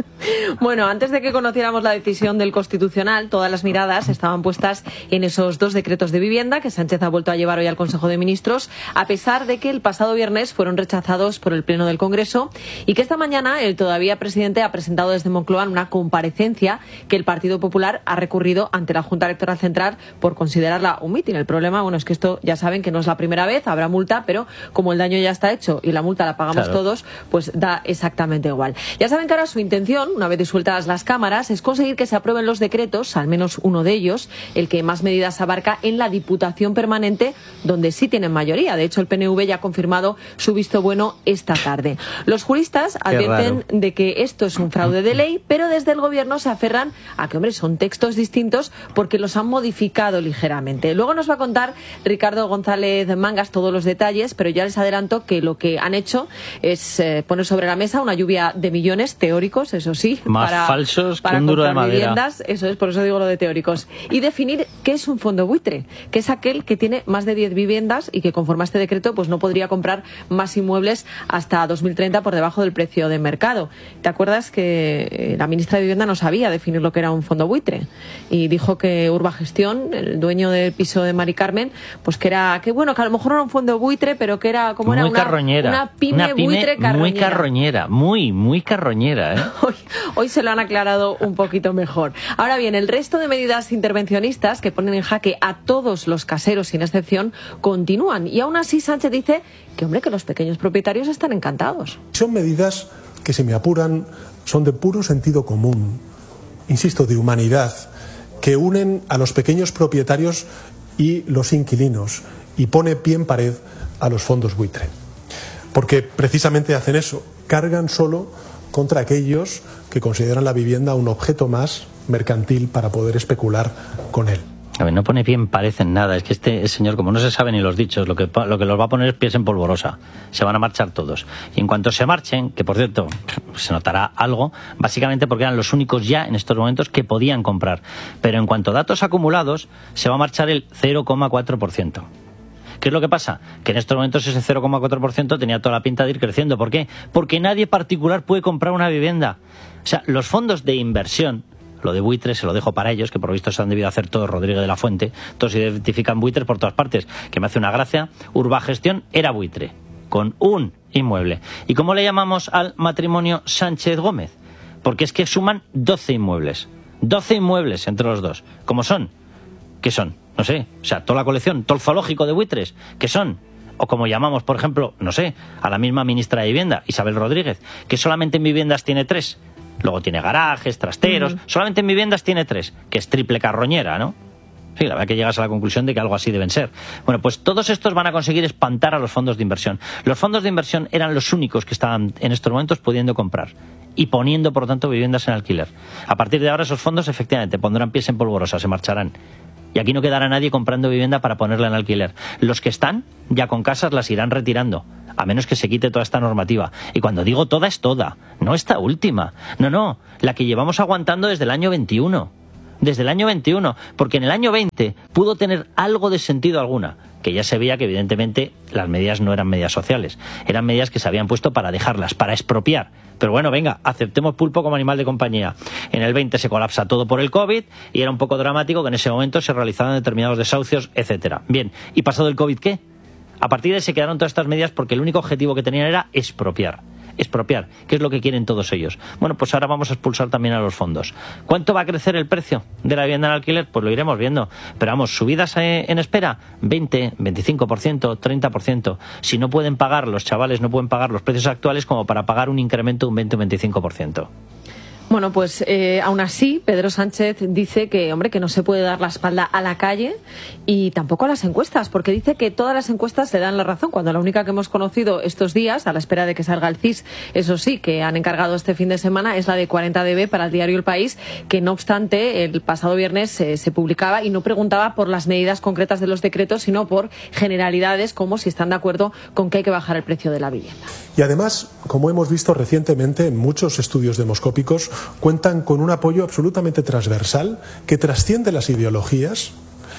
Bueno, antes de que conociéramos la decisión del Constitucional, todas las miradas estaban puestas en esos 2 decretos de vivienda que Sánchez ha vuelto a llevar hoy al Consejo de Ministros, a pesar de que el pasado viernes fueron rechazados por el Pleno del Congreso y que esta mañana el todavía presidente ha presentado desde Moncloa una comparecencia que el Partido Popular ha recurrido ante la Junta Electoral Central por considerarla un mitin. El problema, es que esto ya saben que no es la primera vez, habrá multa, pero como el daño ya está hecho y la multa la pagamos todos, pues da exactamente igual. Ya saben que ahora su intención, una vez disueltas las cámaras, es conseguir que se aprueben los decretos, al menos uno de ellos, el que más medidas abarca en la Diputación Permanente, donde sí tienen mayoría. De hecho, el PNV ya ha confirmado su visto bueno esta tarde. Los juristas advierten de que esto es un fraude de ley, pero desde el Gobierno se aferran a que, son textos distintos porque los han modificado ligeramente. Luego nos va a contar Ricardo González Mangas todos los detalles, pero ya les adelanto que lo que han hecho es poner sobre la mesa una lluvia de millones fines teóricos, eso sí. Más falsos que un duro de madera. Viviendas, eso es, por eso digo lo de teóricos. Y definir qué es un fondo buitre, que es aquel que tiene más de 10 viviendas y que conforme a este decreto pues no podría comprar más inmuebles hasta 2030 por debajo del precio de mercado. ¿Te acuerdas que la ministra de Vivienda no sabía definir lo que era un fondo buitre? Y dijo que Urbagestión, el dueño del piso de Mari Carmen, pues que a lo mejor no era un fondo buitre, pero que era como muy carroñera. Una pyme buitre carroñera. Muy carroñera, muy carroñera, ¿eh? Hoy se lo han aclarado un poquito mejor. Ahora bien, el resto de medidas intervencionistas que ponen en jaque a todos los caseros sin excepción continúan. Y aún así Sánchez dice que los pequeños propietarios están encantados. Son medidas que, si me apuran, son de puro sentido común, insisto, de humanidad, que unen a los pequeños propietarios y los inquilinos y pone pie en pared a los fondos buitre. Porque precisamente hacen eso, cargan solo contra aquellos que consideran la vivienda un objeto más mercantil para poder especular con él. A ver, no pone pie en pared en nada. Es que este señor, como no se sabe ni los dichos, lo que los va a poner es pies en polvorosa. Se van a marchar todos. Y en cuanto se marchen, que por cierto se notará algo, básicamente porque eran los únicos ya en estos momentos que podían comprar. Pero en cuanto a datos acumulados, se va a marchar el 0,4%. ¿Qué es lo que pasa? Que en estos momentos ese 0,4% tenía toda la pinta de ir creciendo. ¿Por qué? Porque nadie particular puede comprar una vivienda. O sea, los fondos de inversión, lo de buitres se lo dejo para ellos, que por lo visto se han debido hacer todos Rodríguez de la Fuente, todos identifican buitres por todas partes, que me hace una gracia. Urbagestión era buitre, con un inmueble. ¿Y cómo le llamamos al matrimonio Sánchez Gómez? Porque es que suman 12 inmuebles. 12 inmuebles entre los dos. ¿Cómo son? ¿Qué son? No sé, o sea, toda la colección, todo el zoológico de buitres, ¿qué son? O como llamamos, por ejemplo, no sé, a la misma ministra de Vivienda, Isabel Rodríguez, que solamente en viviendas tiene 3. Luego tiene garajes, trasteros, solamente en viviendas tiene 3, que es triple carroñera, ¿no? Sí, la verdad que llegas a la conclusión de que algo así deben ser. Bueno, pues todos estos van a conseguir espantar a los fondos de inversión. Los fondos de inversión eran los únicos que estaban en estos momentos pudiendo comprar y poniendo, por tanto, viviendas en alquiler. A partir de ahora esos fondos efectivamente pondrán pies en polvorosa, se marcharán. Y aquí no quedará nadie comprando vivienda para ponerla en alquiler. Los que están ya con casas las irán retirando, a menos que se quite toda esta normativa. Y cuando digo toda, es toda, no esta última. No, la que llevamos aguantando desde el año 21. Desde el año 21, porque en el año 20 pudo tener algo de sentido alguna, que ya se veía que evidentemente las medidas no eran medidas sociales, eran medidas que se habían puesto para dejarlas, para expropiar. Pero bueno, venga, aceptemos pulpo como animal de compañía. En el 20 se colapsa todo por el COVID y era un poco dramático que en ese momento se realizaban determinados desahucios, etcétera. Bien, ¿y pasado el COVID qué? A partir de ahí se quedaron todas estas medidas porque el único objetivo que tenían era expropiar. Expropiar, ¿qué es lo que quieren todos ellos? Bueno, pues ahora vamos a expulsar también a los fondos. ¿Cuánto va a crecer el precio de la vivienda en alquiler? Pues lo iremos viendo. Pero vamos, subidas en espera, 20, 25%, 30%. Si no pueden pagar, los chavales no pueden pagar los precios actuales como para pagar un incremento de un 20 o 25%. Bueno, pues aún así, Pedro Sánchez dice que no se puede dar la espalda a la calle y tampoco a las encuestas, porque dice que todas las encuestas le dan la razón, cuando la única que hemos conocido estos días, a la espera de que salga el CIS, eso sí, que han encargado este fin de semana, es la de 40dB para el diario El País, que no obstante, el pasado viernes se publicaba y no preguntaba por las medidas concretas de los decretos, sino por generalidades, como si están de acuerdo con que hay que bajar el precio de la vivienda. Y además, como hemos visto recientemente en muchos estudios demoscópicos, cuentan con un apoyo absolutamente transversal que trasciende las ideologías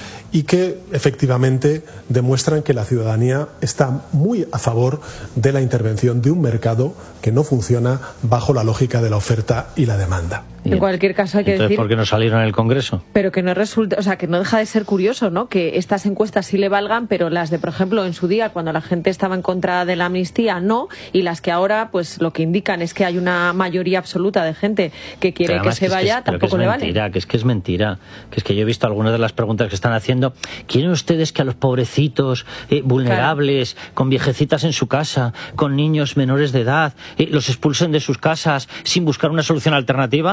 y que efectivamente demuestran que la ciudadanía está muy a favor de la intervención de un mercado que no funciona bajo la lógica de la oferta y la demanda. En cualquier caso hay que Entonces, decir... ¿por qué no salieron en el Congreso? Pero que no resulta, o sea, que no deja de ser curioso, ¿no? Que estas encuestas sí le valgan, pero las de, por ejemplo, en su día, cuando la gente estaba en contra de la amnistía, no, y las que ahora, pues lo que indican es que hay una mayoría absoluta de gente que quiere que se vaya, tampoco le vale. Que es mentira, que es que yo he visto algunas de las preguntas que están haciendo. ¿Quieren ustedes que a los pobrecitos, vulnerables, con viejecitas en su casa, con niños menores de edad, los expulsen de sus casas sin buscar una solución alternativa?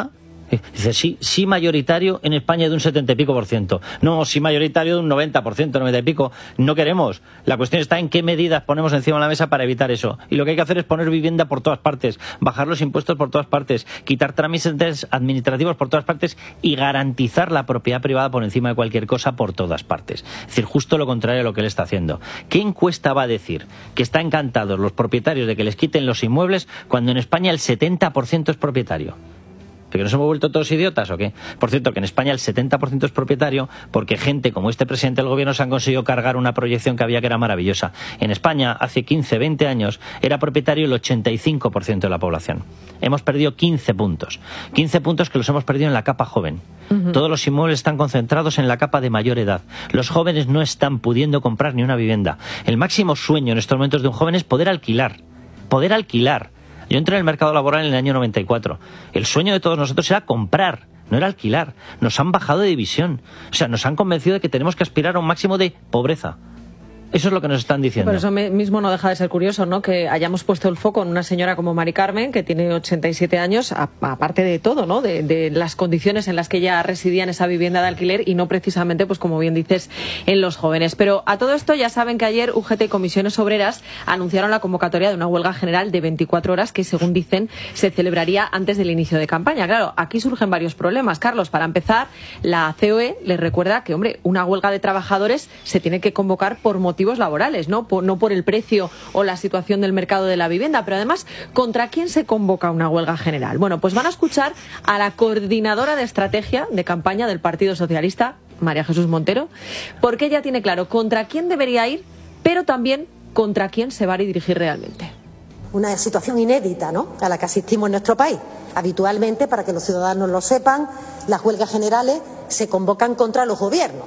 Dice, sí mayoritario en España de un 70 y pico %. No, sí mayoritario de un 90%, 90 y pico. No queremos. La cuestión está en qué medidas ponemos encima de la mesa para evitar eso. Y lo que hay que hacer es poner vivienda por todas partes, bajar los impuestos por todas partes, quitar trámites administrativos por todas partes y garantizar la propiedad privada por encima de cualquier cosa por todas partes. Es decir, justo lo contrario a lo que él está haciendo. ¿Qué encuesta va a decir que están encantados los propietarios de que les quiten los inmuebles cuando en España el 70% es propietario? ¿Que nos hemos vuelto todos idiotas o qué? Por cierto, que en España el 70% es propietario porque gente como este presidente del gobierno se han conseguido cargar una proyección que había que era maravillosa. En España, hace 15, 20 años, era propietario el 85% de la población. Hemos perdido 15 puntos. 15 puntos que los hemos perdido en la capa joven. Todos los inmuebles están concentrados en la capa de mayor edad. Los jóvenes no están pudiendo comprar ni una vivienda. El máximo sueño en estos momentos de un joven es poder alquilar. Poder alquilar. Yo entré en el mercado laboral en el año 94. El sueño de todos nosotros era comprar, no era alquilar. Nos han bajado de división. O sea, nos han convencido de que tenemos que aspirar a un máximo de pobreza. Eso es lo que nos están diciendo. Por eso mismo no deja de ser curioso, ¿no?, que hayamos puesto el foco en una señora como Mari Carmen, que tiene 87 años, aparte de todo, ¿no?, de las condiciones en las que ella residía en esa vivienda de alquiler y no precisamente, pues como bien dices, en los jóvenes. Pero a todo esto ya saben que ayer UGT y Comisiones Obreras anunciaron la convocatoria de una huelga general de 24 horas que, según dicen, se celebraría antes del inicio de campaña. Claro, aquí surgen varios problemas. Carlos, para empezar, la COE les recuerda que, hombre, una huelga de trabajadores se tiene que convocar por motivos laborales, no por el precio o la situación del mercado de la vivienda. Pero además, ¿contra quién se convoca una huelga general? Bueno, pues van a escuchar a la coordinadora de estrategia de campaña del Partido Socialista, María Jesús Montero, porque ella tiene claro contra quién debería ir, pero también contra quién se va a dirigir realmente. Una situación inédita, ¿no?, a la que asistimos en nuestro país. Habitualmente, para que los ciudadanos lo sepan, las huelgas generales se convocan contra los gobiernos.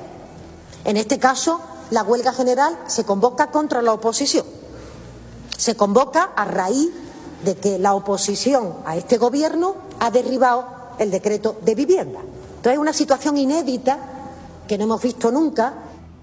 En este caso, la huelga general se convoca contra la oposición. Se convoca a raíz de que la oposición a este gobierno ha derribado el decreto de vivienda. Entonces es una situación inédita que no hemos visto nunca.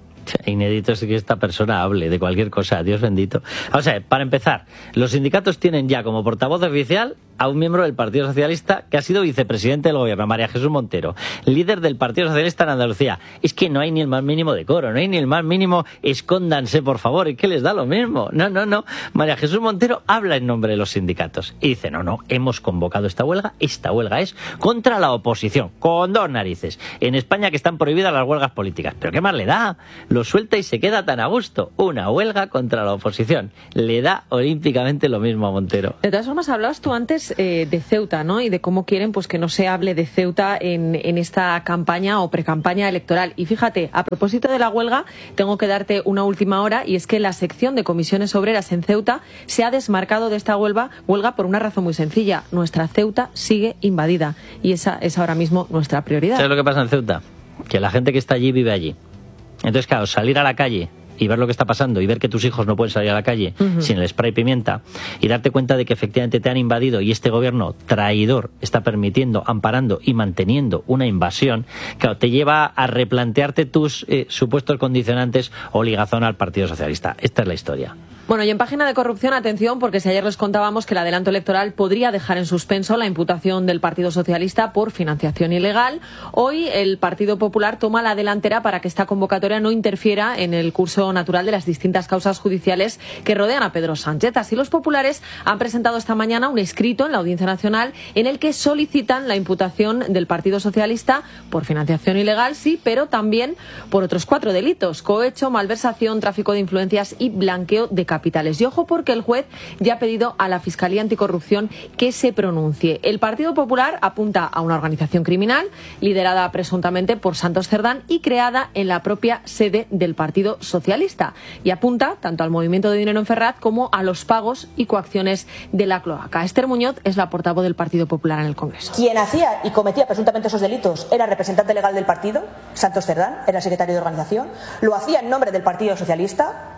Inédito es que esta persona hable de cualquier cosa, Dios bendito. O sea, para empezar, los sindicatos tienen ya como portavoz oficial a un miembro del Partido Socialista que ha sido vicepresidente del gobierno, María Jesús Montero, líder del Partido Socialista en Andalucía. Es que no hay ni el más mínimo decoro, no hay ni el más mínimo escóndanse, por favor, es que les da lo mismo. No. María Jesús Montero habla en nombre de los sindicatos y dice, no, hemos convocado esta huelga es contra la oposición, con dos narices. En España que están prohibidas las huelgas políticas. ¿Pero qué más le da? Lo suelta y se queda tan a gusto. Una huelga contra la oposición. Le da olímpicamente lo mismo a Montero. De todas formas, hablabas tú antes de Ceuta, ¿no?, y de cómo quieren pues que no se hable de Ceuta en esta campaña o precampaña electoral. Y fíjate, a propósito de la huelga, tengo que darte una última hora, y es que la sección de Comisiones Obreras en Ceuta se ha desmarcado de esta huelga por una razón muy sencilla. Nuestra Ceuta sigue invadida y esa es ahora mismo nuestra prioridad. ¿Sabes lo que pasa en Ceuta? Que la gente que está allí vive allí. Entonces, claro, salir a la calle y ver lo que está pasando y ver que tus hijos no pueden salir a la calle sin el spray pimienta y darte cuenta de que efectivamente te han invadido y este gobierno traidor está permitiendo, amparando y manteniendo una invasión, claro, te lleva a replantearte tus supuestos condicionantes o ligazón al Partido Socialista. Esta es la historia. Bueno, y en página de corrupción, atención, porque si ayer les contábamos que el adelanto electoral podría dejar en suspenso la imputación del Partido Socialista por financiación ilegal, hoy el Partido Popular toma la delantera para que esta convocatoria no interfiera en el curso natural de las distintas causas judiciales que rodean a Pedro Sánchez. Así, los populares han presentado esta mañana un escrito en la Audiencia Nacional en el que solicitan la imputación del Partido Socialista por financiación ilegal, sí, pero también por otros 4 delitos: cohecho, malversación, tráfico de influencias y blanqueo de capitales. Y ojo, porque el juez ya ha pedido a la Fiscalía Anticorrupción que se pronuncie. El Partido Popular apunta a una organización criminal liderada presuntamente por Santos Cerdán y creada en la propia sede del Partido Socialista. Y apunta tanto al movimiento de dinero en Ferraz como a los pagos y coacciones de la cloaca. Esther Muñoz es la portavoz del Partido Popular en el Congreso. Quien hacía y cometía presuntamente esos delitos era el representante legal del partido, Santos Cerdán, era el secretario de organización, lo hacía en nombre del Partido Socialista,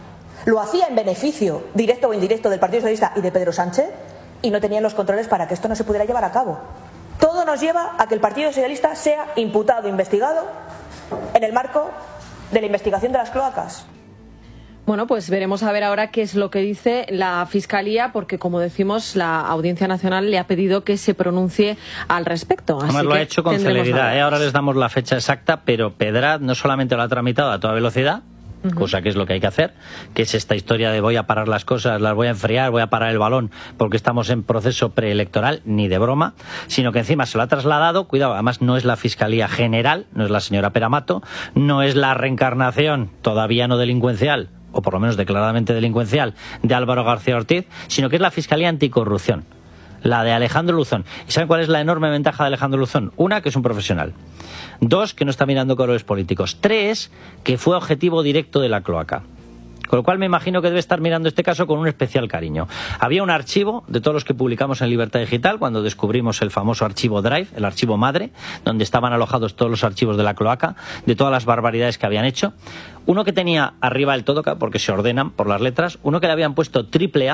lo hacía en beneficio directo o indirecto del Partido Socialista y de Pedro Sánchez, y no tenían los controles para que esto no se pudiera llevar a cabo. Todo nos lleva a que el Partido Socialista sea imputado, investigado en el marco de la investigación de las cloacas. Bueno, pues veremos a ver ahora qué es lo que dice la Fiscalía, porque como decimos, la Audiencia Nacional le ha pedido que se pronuncie al respecto. Además lo ha hecho con celeridad, Ahora les damos la fecha exacta, pero Pedraz no solamente lo ha tramitado a toda velocidad, cosa que es lo que hay que hacer, que es esta historia de voy a parar las cosas, las voy a enfriar, voy a parar el balón porque estamos en proceso preelectoral, ni de broma, sino que encima se lo ha trasladado, cuidado, además no es la Fiscalía General, no es la señora Peramato, no es la reencarnación todavía no delincuencial, o por lo menos declaradamente delincuencial, de Álvaro García Ortiz, sino que es la Fiscalía Anticorrupción, la de Alejandro Luzón. ¿Y saben cuál es la enorme ventaja de Alejandro Luzón? Una, que es un profesional. Dos, que no está mirando colores políticos. Tres, que fue objetivo directo de la cloaca. Con lo cual me imagino que debe estar mirando este caso con un especial cariño. Había un archivo de todos los que publicamos en Libertad Digital cuando descubrimos el famoso archivo Drive, el archivo madre, donde estaban alojados todos los archivos de la cloaca, de todas las barbaridades que habían hecho. Uno que tenía arriba el todo, porque se ordenan por las letras, uno que le habían puesto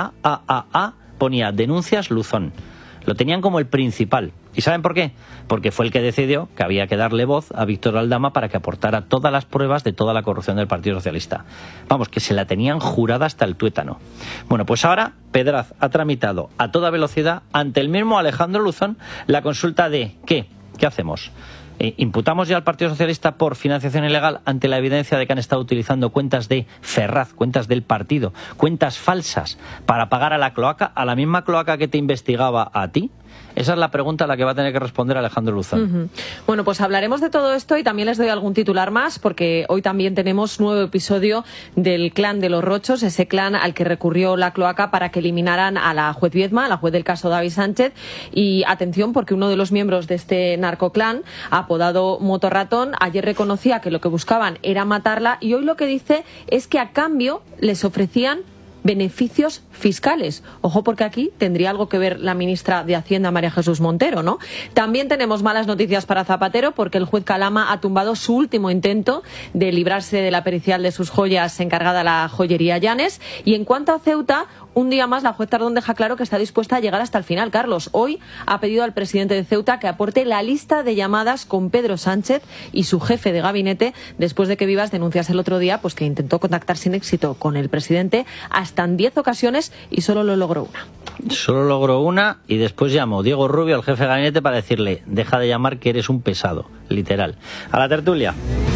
AAA, ponía denuncias Luzón. Lo tenían como el principal. ¿Y saben por qué? Porque fue el que decidió que había que darle voz a Víctor Aldama para que aportara todas las pruebas de toda la corrupción del Partido Socialista. Vamos, que se la tenían jurada hasta el tuétano. Bueno, pues ahora Pedraz ha tramitado a toda velocidad ante el mismo Alejandro Luzón la consulta de ¿qué? ¿Qué hacemos? ¿Imputamos ya al Partido Socialista por financiación ilegal ante la evidencia de que han estado utilizando cuentas de Ferraz, cuentas del partido, cuentas falsas para pagar a la cloaca, a la misma cloaca que te investigaba a ti? Esa es la pregunta a la que va a tener que responder Alejandro Luzón. Bueno, pues hablaremos de todo esto y también les doy algún titular más, porque hoy también tenemos nuevo episodio del clan de los Rochos, ese clan al que recurrió la cloaca para que eliminaran a la juez Viedma, la juez del caso David Sánchez. Y atención, porque uno de los miembros de este narcoclan, apodado Motorratón, ayer reconocía que lo que buscaban era matarla y hoy lo que dice es que a cambio les ofrecían beneficios fiscales. Ojo, porque aquí tendría algo que ver la ministra de Hacienda, María Jesús Montero, ¿no? También tenemos malas noticias para Zapatero, porque el juez Calama ha tumbado su último intento de librarse de la pericial de sus joyas encargada a la joyería Llanes. Y en cuanto a Ceuta, un día más la juez Tardón deja claro que está dispuesta a llegar hasta el final. Carlos, hoy ha pedido al presidente de Ceuta que aporte la lista de llamadas con Pedro Sánchez y su jefe de gabinete, después de que Vivas denunciase el otro día pues que intentó contactar sin éxito con el presidente hasta en 10 ocasiones y solo lo logró una. Solo logró una y después llamó Diego Rubio al jefe de gabinete para decirle: deja de llamar, que eres un pesado, literal. A la tertulia.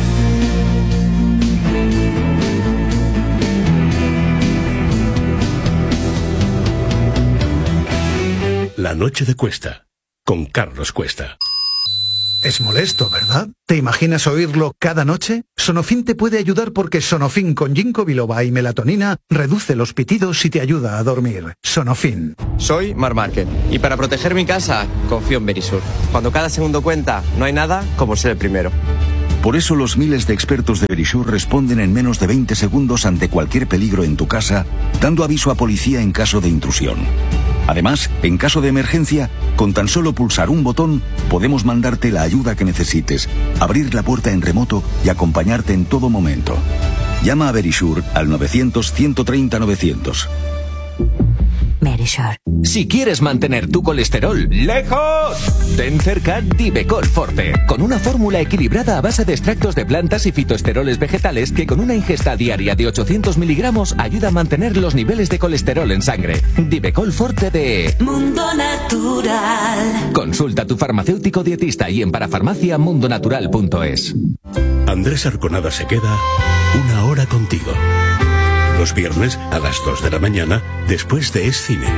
La noche de Cuesta, con Carlos Cuesta. Es molesto, ¿verdad? ¿Te imaginas oírlo cada noche? Sonofin te puede ayudar porque Sonofin con ginkgo biloba y melatonina reduce los pitidos y te ayuda a dormir. Sonofin. Soy Mar Márquez y para proteger mi casa confío en Verisur. Cuando cada segundo cuenta, no hay nada como ser el primero. Por eso los miles de expertos de Verisur responden en menos de 20 segundos ante cualquier peligro en tu casa, dando aviso a policía en caso de intrusión. Además, en caso de emergencia, con tan solo pulsar un botón, podemos mandarte la ayuda que necesites, abrir la puerta en remoto y acompañarte en todo momento. Llama a Verisur al 900-130-900. Verisur. Si quieres mantener tu colesterol lejos, ten cerca Divecol Forte, con una fórmula equilibrada a base de extractos de plantas y fitoesteroles vegetales que con una ingesta diaria de 800 miligramos ayuda a mantener los niveles de colesterol en sangre. Divecol Forte de Mundo Natural. Consulta a tu farmacéutico dietista y en parafarmacia.mundonatural.es. Andrés Arconada se queda una hora contigo. Los viernes a las 2 de la mañana, después de Es Cine.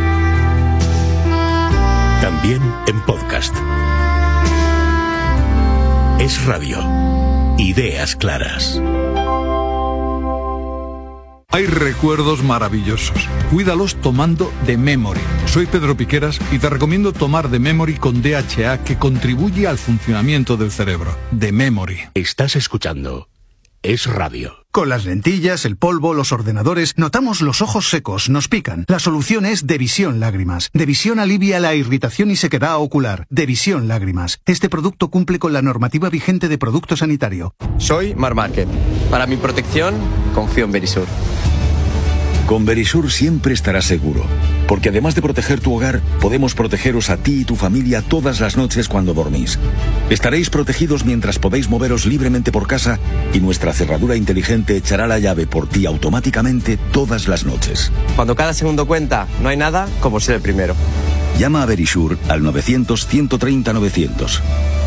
También en podcast. Es Radio. Ideas claras. Hay recuerdos maravillosos. Cuídalos tomando The Memory. Soy Pedro Piqueras y te recomiendo tomar The Memory con DHA, que contribuye al funcionamiento del cerebro. The Memory. Estás escuchando Es Radio. Con las lentillas, el polvo, los ordenadores, notamos los ojos secos, nos pican. La solución es Devisión Lágrimas. Devisión alivia la irritación y sequedad ocular. Devisión Lágrimas. Este producto cumple con la normativa vigente de producto sanitario. Soy Mar Márquez. Para mi protección, confío en Verisur. Con Verisur siempre estarás seguro, porque además de proteger tu hogar, podemos protegeros a ti y tu familia todas las noches cuando dormís. Estaréis protegidos mientras podéis moveros libremente por casa y nuestra cerradura inteligente echará la llave por ti automáticamente todas las noches. Cuando cada segundo cuenta, no hay nada como ser el primero. Llama a Verisur al 900-130-900.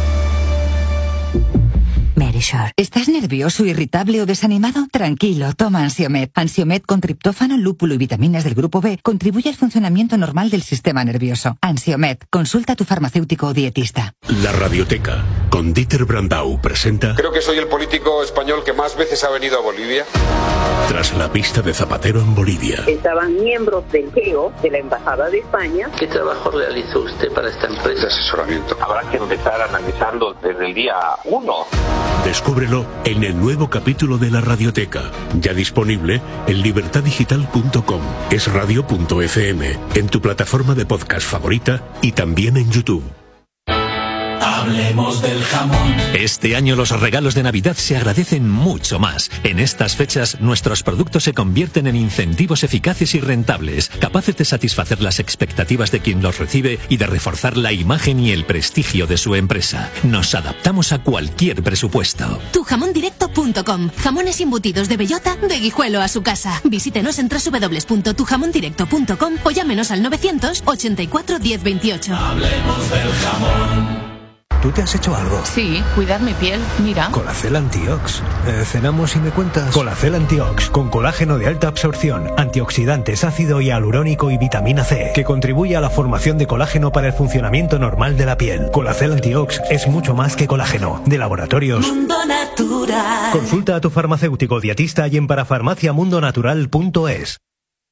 Verisur. ¿Estás nervioso, irritable o desanimado? Tranquilo, toma Ansiomed. Ansiomed con triptófano, lúpulo y vitaminas del grupo B contribuye al funcionamiento normal del sistema nervioso. Ansiomed. Consulta a tu farmacéutico o dietista. La Radioteca, con Dieter Brandau, presenta... Creo que soy el político español que más veces ha venido a Bolivia. Tras la pista de Zapatero en Bolivia. Estaban miembros del GEO, de la Embajada de España. ¿Qué trabajo realizó usted para esta empresa? De asesoramiento. Habrá que empezar analizando desde el día 1. Descúbrelo en el nuevo capítulo de La Radioteca, ya disponible en libertadigital.com, esradio.fm, en tu plataforma de podcast favorita y también en YouTube. Hablemos del jamón. Este año los regalos de Navidad se agradecen mucho más. En estas fechas, nuestros productos se convierten en incentivos eficaces y rentables, capaces de satisfacer las expectativas de quien los recibe y de reforzar la imagen y el prestigio de su empresa. Nos adaptamos a cualquier presupuesto. Tujamondirecto.com. Jamones embutidos de bellota, de Guijuelo a su casa. Visítenos en www.tujamondirecto.com o llámenos al 984 1028. Hablemos del jamón. ¿Tú te has hecho algo? Sí, cuidar mi piel, mira. Colacel Antiox. ¿Cenamos y me cuentas? Colacel Antiox, con colágeno de alta absorción, antioxidantes, ácido hialurónico y vitamina C, que contribuye a la formación de colágeno para el funcionamiento normal de la piel. Colacel Antiox es mucho más que colágeno. De Laboratorios Mundo Natural. Consulta a tu farmacéutico dietista y en parafarmaciamundonatural.es.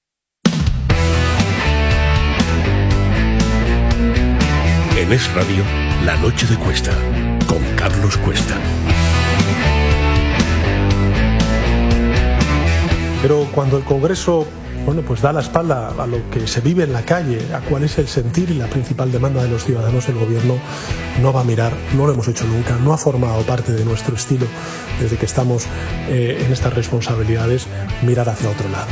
En Es Radio, La Noche de Cuesta, con Carlos Cuesta. Pero cuando el Congreso, pues da la espalda a lo que se vive en la calle, a cuál es el sentir y la principal demanda de los ciudadanos, el gobierno no va a mirar, no lo hemos hecho nunca, no ha formado parte de nuestro estilo desde que estamos en estas responsabilidades, mirar hacia otro lado.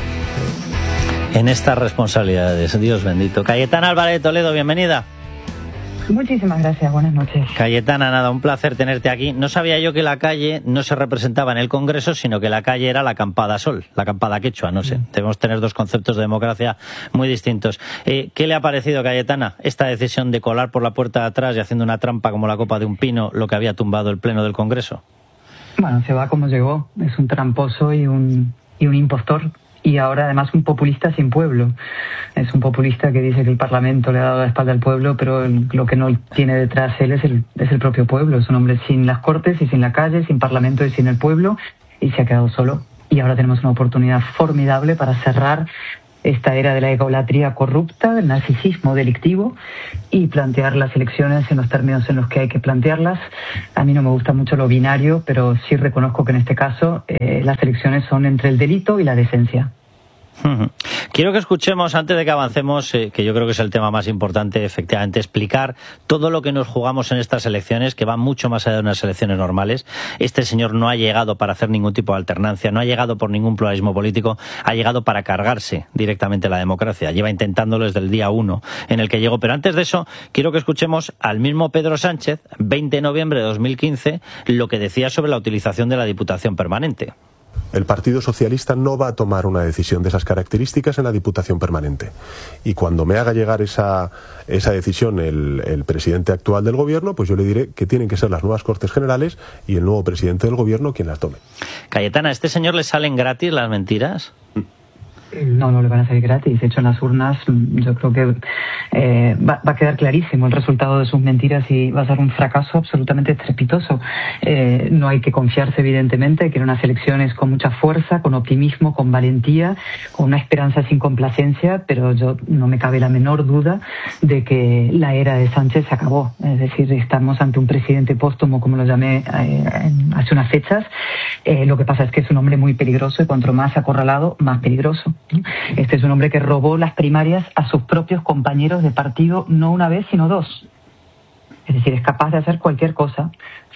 En estas responsabilidades, Dios bendito. Cayetana Álvarez de Toledo, bienvenida. Muchísimas gracias, buenas noches. Cayetana, nada, un placer tenerte aquí. No sabía yo que la calle no se representaba en el Congreso, sino que la calle era la acampada sol, la acampada quechua, no sé. Debemos tener dos conceptos de democracia muy distintos. ¿Qué le ha parecido, Cayetana, esta decisión de colar por la puerta de atrás y haciendo una trampa como la copa de un pino lo que había tumbado el Pleno del Congreso? Bueno, se va como llegó. Es un tramposo y un impostor. Y ahora además un populista sin pueblo. Es un populista que dice que el Parlamento le ha dado la espalda al pueblo, pero lo que no tiene detrás él es el propio pueblo. Es un hombre sin las Cortes y sin la calle, sin Parlamento y sin el pueblo, y se ha quedado solo. Y ahora tenemos una oportunidad formidable para cerrar esta era de la egolatría corrupta, del narcisismo delictivo, y plantear las elecciones en los términos en los que hay que plantearlas. A mí no me gusta mucho lo binario, pero sí reconozco que en este caso las elecciones son entre el delito y la decencia. Quiero que escuchemos, antes de que avancemos, que yo creo que es el tema más importante, efectivamente, explicar todo lo que nos jugamos en estas elecciones, que van mucho más allá de unas elecciones normales. Este señor no ha llegado para hacer ningún tipo de alternancia, no ha llegado por ningún pluralismo político, ha llegado para cargarse directamente la democracia. Lleva intentándolo desde el día 1 en el que llegó. Pero antes de eso, quiero que escuchemos al mismo Pedro Sánchez, 20 de noviembre de 2015, lo que decía sobre la utilización de la Diputación Permanente. El Partido Socialista no va a tomar una decisión de esas características en la Diputación Permanente. Y cuando me haga llegar esa decisión el presidente actual del Gobierno, pues yo le diré que tienen que ser las nuevas Cortes Generales y el nuevo presidente del Gobierno quien las tome. Cayetana, ¿a este señor le salen gratis las mentiras? No le van a salir gratis. De hecho, en las urnas yo creo que va a quedar clarísimo el resultado de sus mentiras y va a ser un fracaso absolutamente estrepitoso. No hay que confiarse, evidentemente, hay que ir a unas elecciones con mucha fuerza, con optimismo, con valentía, con una esperanza sin complacencia, pero yo no me cabe la menor duda de que la era de Sánchez se acabó. Es decir, estamos ante un presidente póstumo, como lo llamé hace unas fechas. Lo que pasa es que es un hombre muy peligroso y cuanto más acorralado, más peligroso. Este es un hombre que robó las primarias a sus propios compañeros de partido, no una vez, sino dos. Es decir, es capaz de hacer cualquier cosa.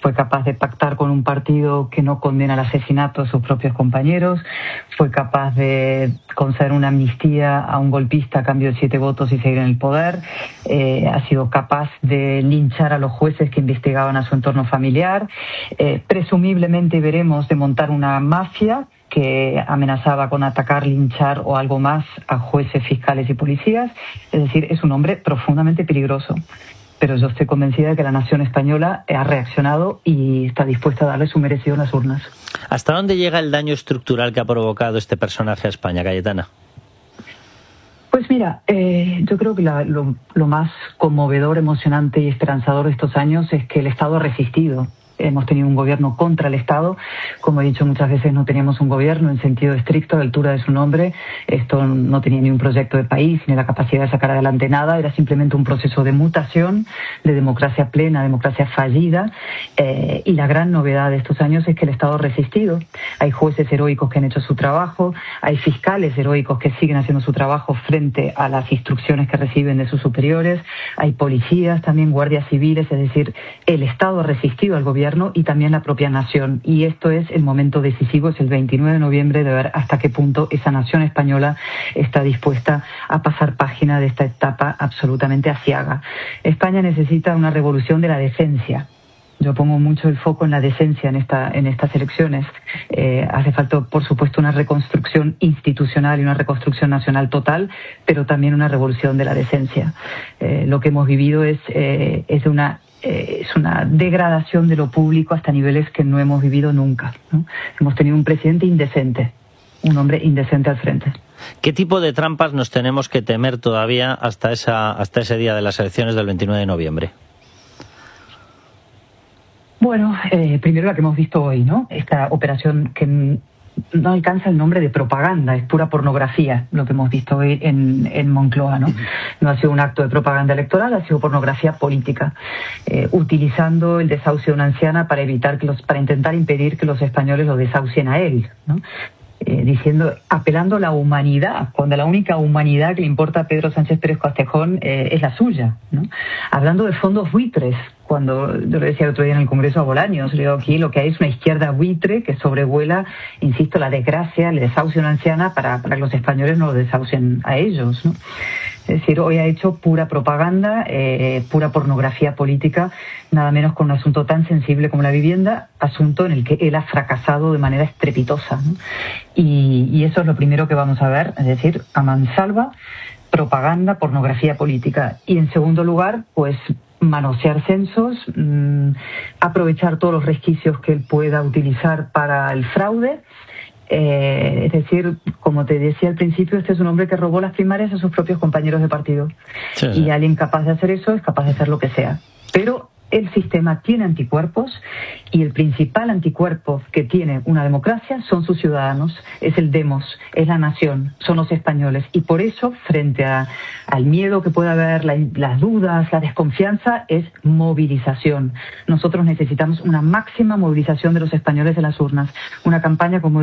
fue capaz de pactar con un partido que no condena el asesinato de sus propios compañeros, fue capaz de conceder una amnistía a un golpista a cambio de 7 votos y seguir en el poder, ha sido capaz de linchar a los jueces que investigaban a su entorno familiar, presumiblemente veremos de montar una mafia que amenazaba con atacar, linchar o algo más a jueces, fiscales y policías. Es decir, es un hombre profundamente peligroso. Pero yo estoy convencida de que la nación española ha reaccionado y está dispuesta a darle su merecido en las urnas. ¿Hasta dónde llega el daño estructural que ha provocado este personaje a España, Cayetana? Pues mira, yo creo que lo más conmovedor, emocionante y esperanzador de estos años es que el Estado ha resistido. Hemos tenido un gobierno contra el Estado. Como he dicho muchas veces, no teníamos un gobierno en sentido estricto, a la altura de su nombre. Esto no tenía ni un proyecto de país, ni la capacidad de sacar adelante nada. Era simplemente un proceso de mutación, de democracia plena, democracia fallida. Y la gran novedad de estos años es que el Estado ha resistido. Hay jueces heroicos que han hecho su trabajo, hay fiscales heroicos que siguen haciendo su trabajo frente a las instrucciones que reciben de sus superiores, hay policías, también guardias civiles. Es decir, el Estado ha resistido al gobierno y también la propia nación. Y esto es el momento decisivo, es el 29 de noviembre, de ver hasta qué punto esa nación española está dispuesta a pasar página de esta etapa absolutamente aciaga. España necesita una revolución de la decencia. Yo pongo mucho el foco en la decencia en estas elecciones. Hace falta, por supuesto, una reconstrucción institucional y una reconstrucción nacional total, pero también una revolución de la decencia. Lo que hemos vivido es una degradación de lo público hasta niveles que no hemos vivido nunca, ¿no? Hemos tenido un presidente indecente, un hombre indecente al frente. ¿Qué tipo de trampas nos tenemos que temer todavía hasta ese día de las elecciones del 29 de noviembre? Bueno, primero la que hemos visto hoy, ¿no? Esta operación que no alcanza el nombre de propaganda, es pura pornografía lo que hemos visto hoy en Moncloa, ¿no? No ha sido un acto de propaganda electoral, ha sido pornografía política, utilizando el desahucio de una anciana para intentar impedir que los españoles lo desahucien a él, ¿no? Apelando a la humanidad, cuando la única humanidad que le importa a Pedro Sánchez Pérez Castejón es la suya, ¿no? Hablando de fondos buitres, cuando yo le decía el otro día en el Congreso a Bolaños, le digo, aquí lo que hay es una izquierda buitre que sobrevuela, insisto, la desgracia, el desahucio de una anciana para que los españoles no lo desahucien a ellos, ¿no? Es decir, hoy ha hecho pura propaganda, pura pornografía política, nada menos con un asunto tan sensible como la vivienda, asunto en el que él ha fracasado de manera estrepitosa, ¿no? Y eso es lo primero que vamos a ver, es decir, a mansalva, propaganda, pornografía política. Y en segundo lugar, pues manosear censos, aprovechar todos los resquicios que él pueda utilizar para el fraude. Es decir, como te decía al principio, este es un hombre que robó las primarias a sus propios compañeros de partido. Sí. Y alguien capaz de hacer eso es capaz de hacer lo que sea. Pero el sistema tiene anticuerpos y el principal anticuerpo que tiene una democracia son sus ciudadanos, es el demos, es la nación, son los españoles. Y por eso, frente al miedo que pueda haber, las dudas, la desconfianza, es movilización. Nosotros necesitamos una máxima movilización de los españoles de las urnas, una campaña como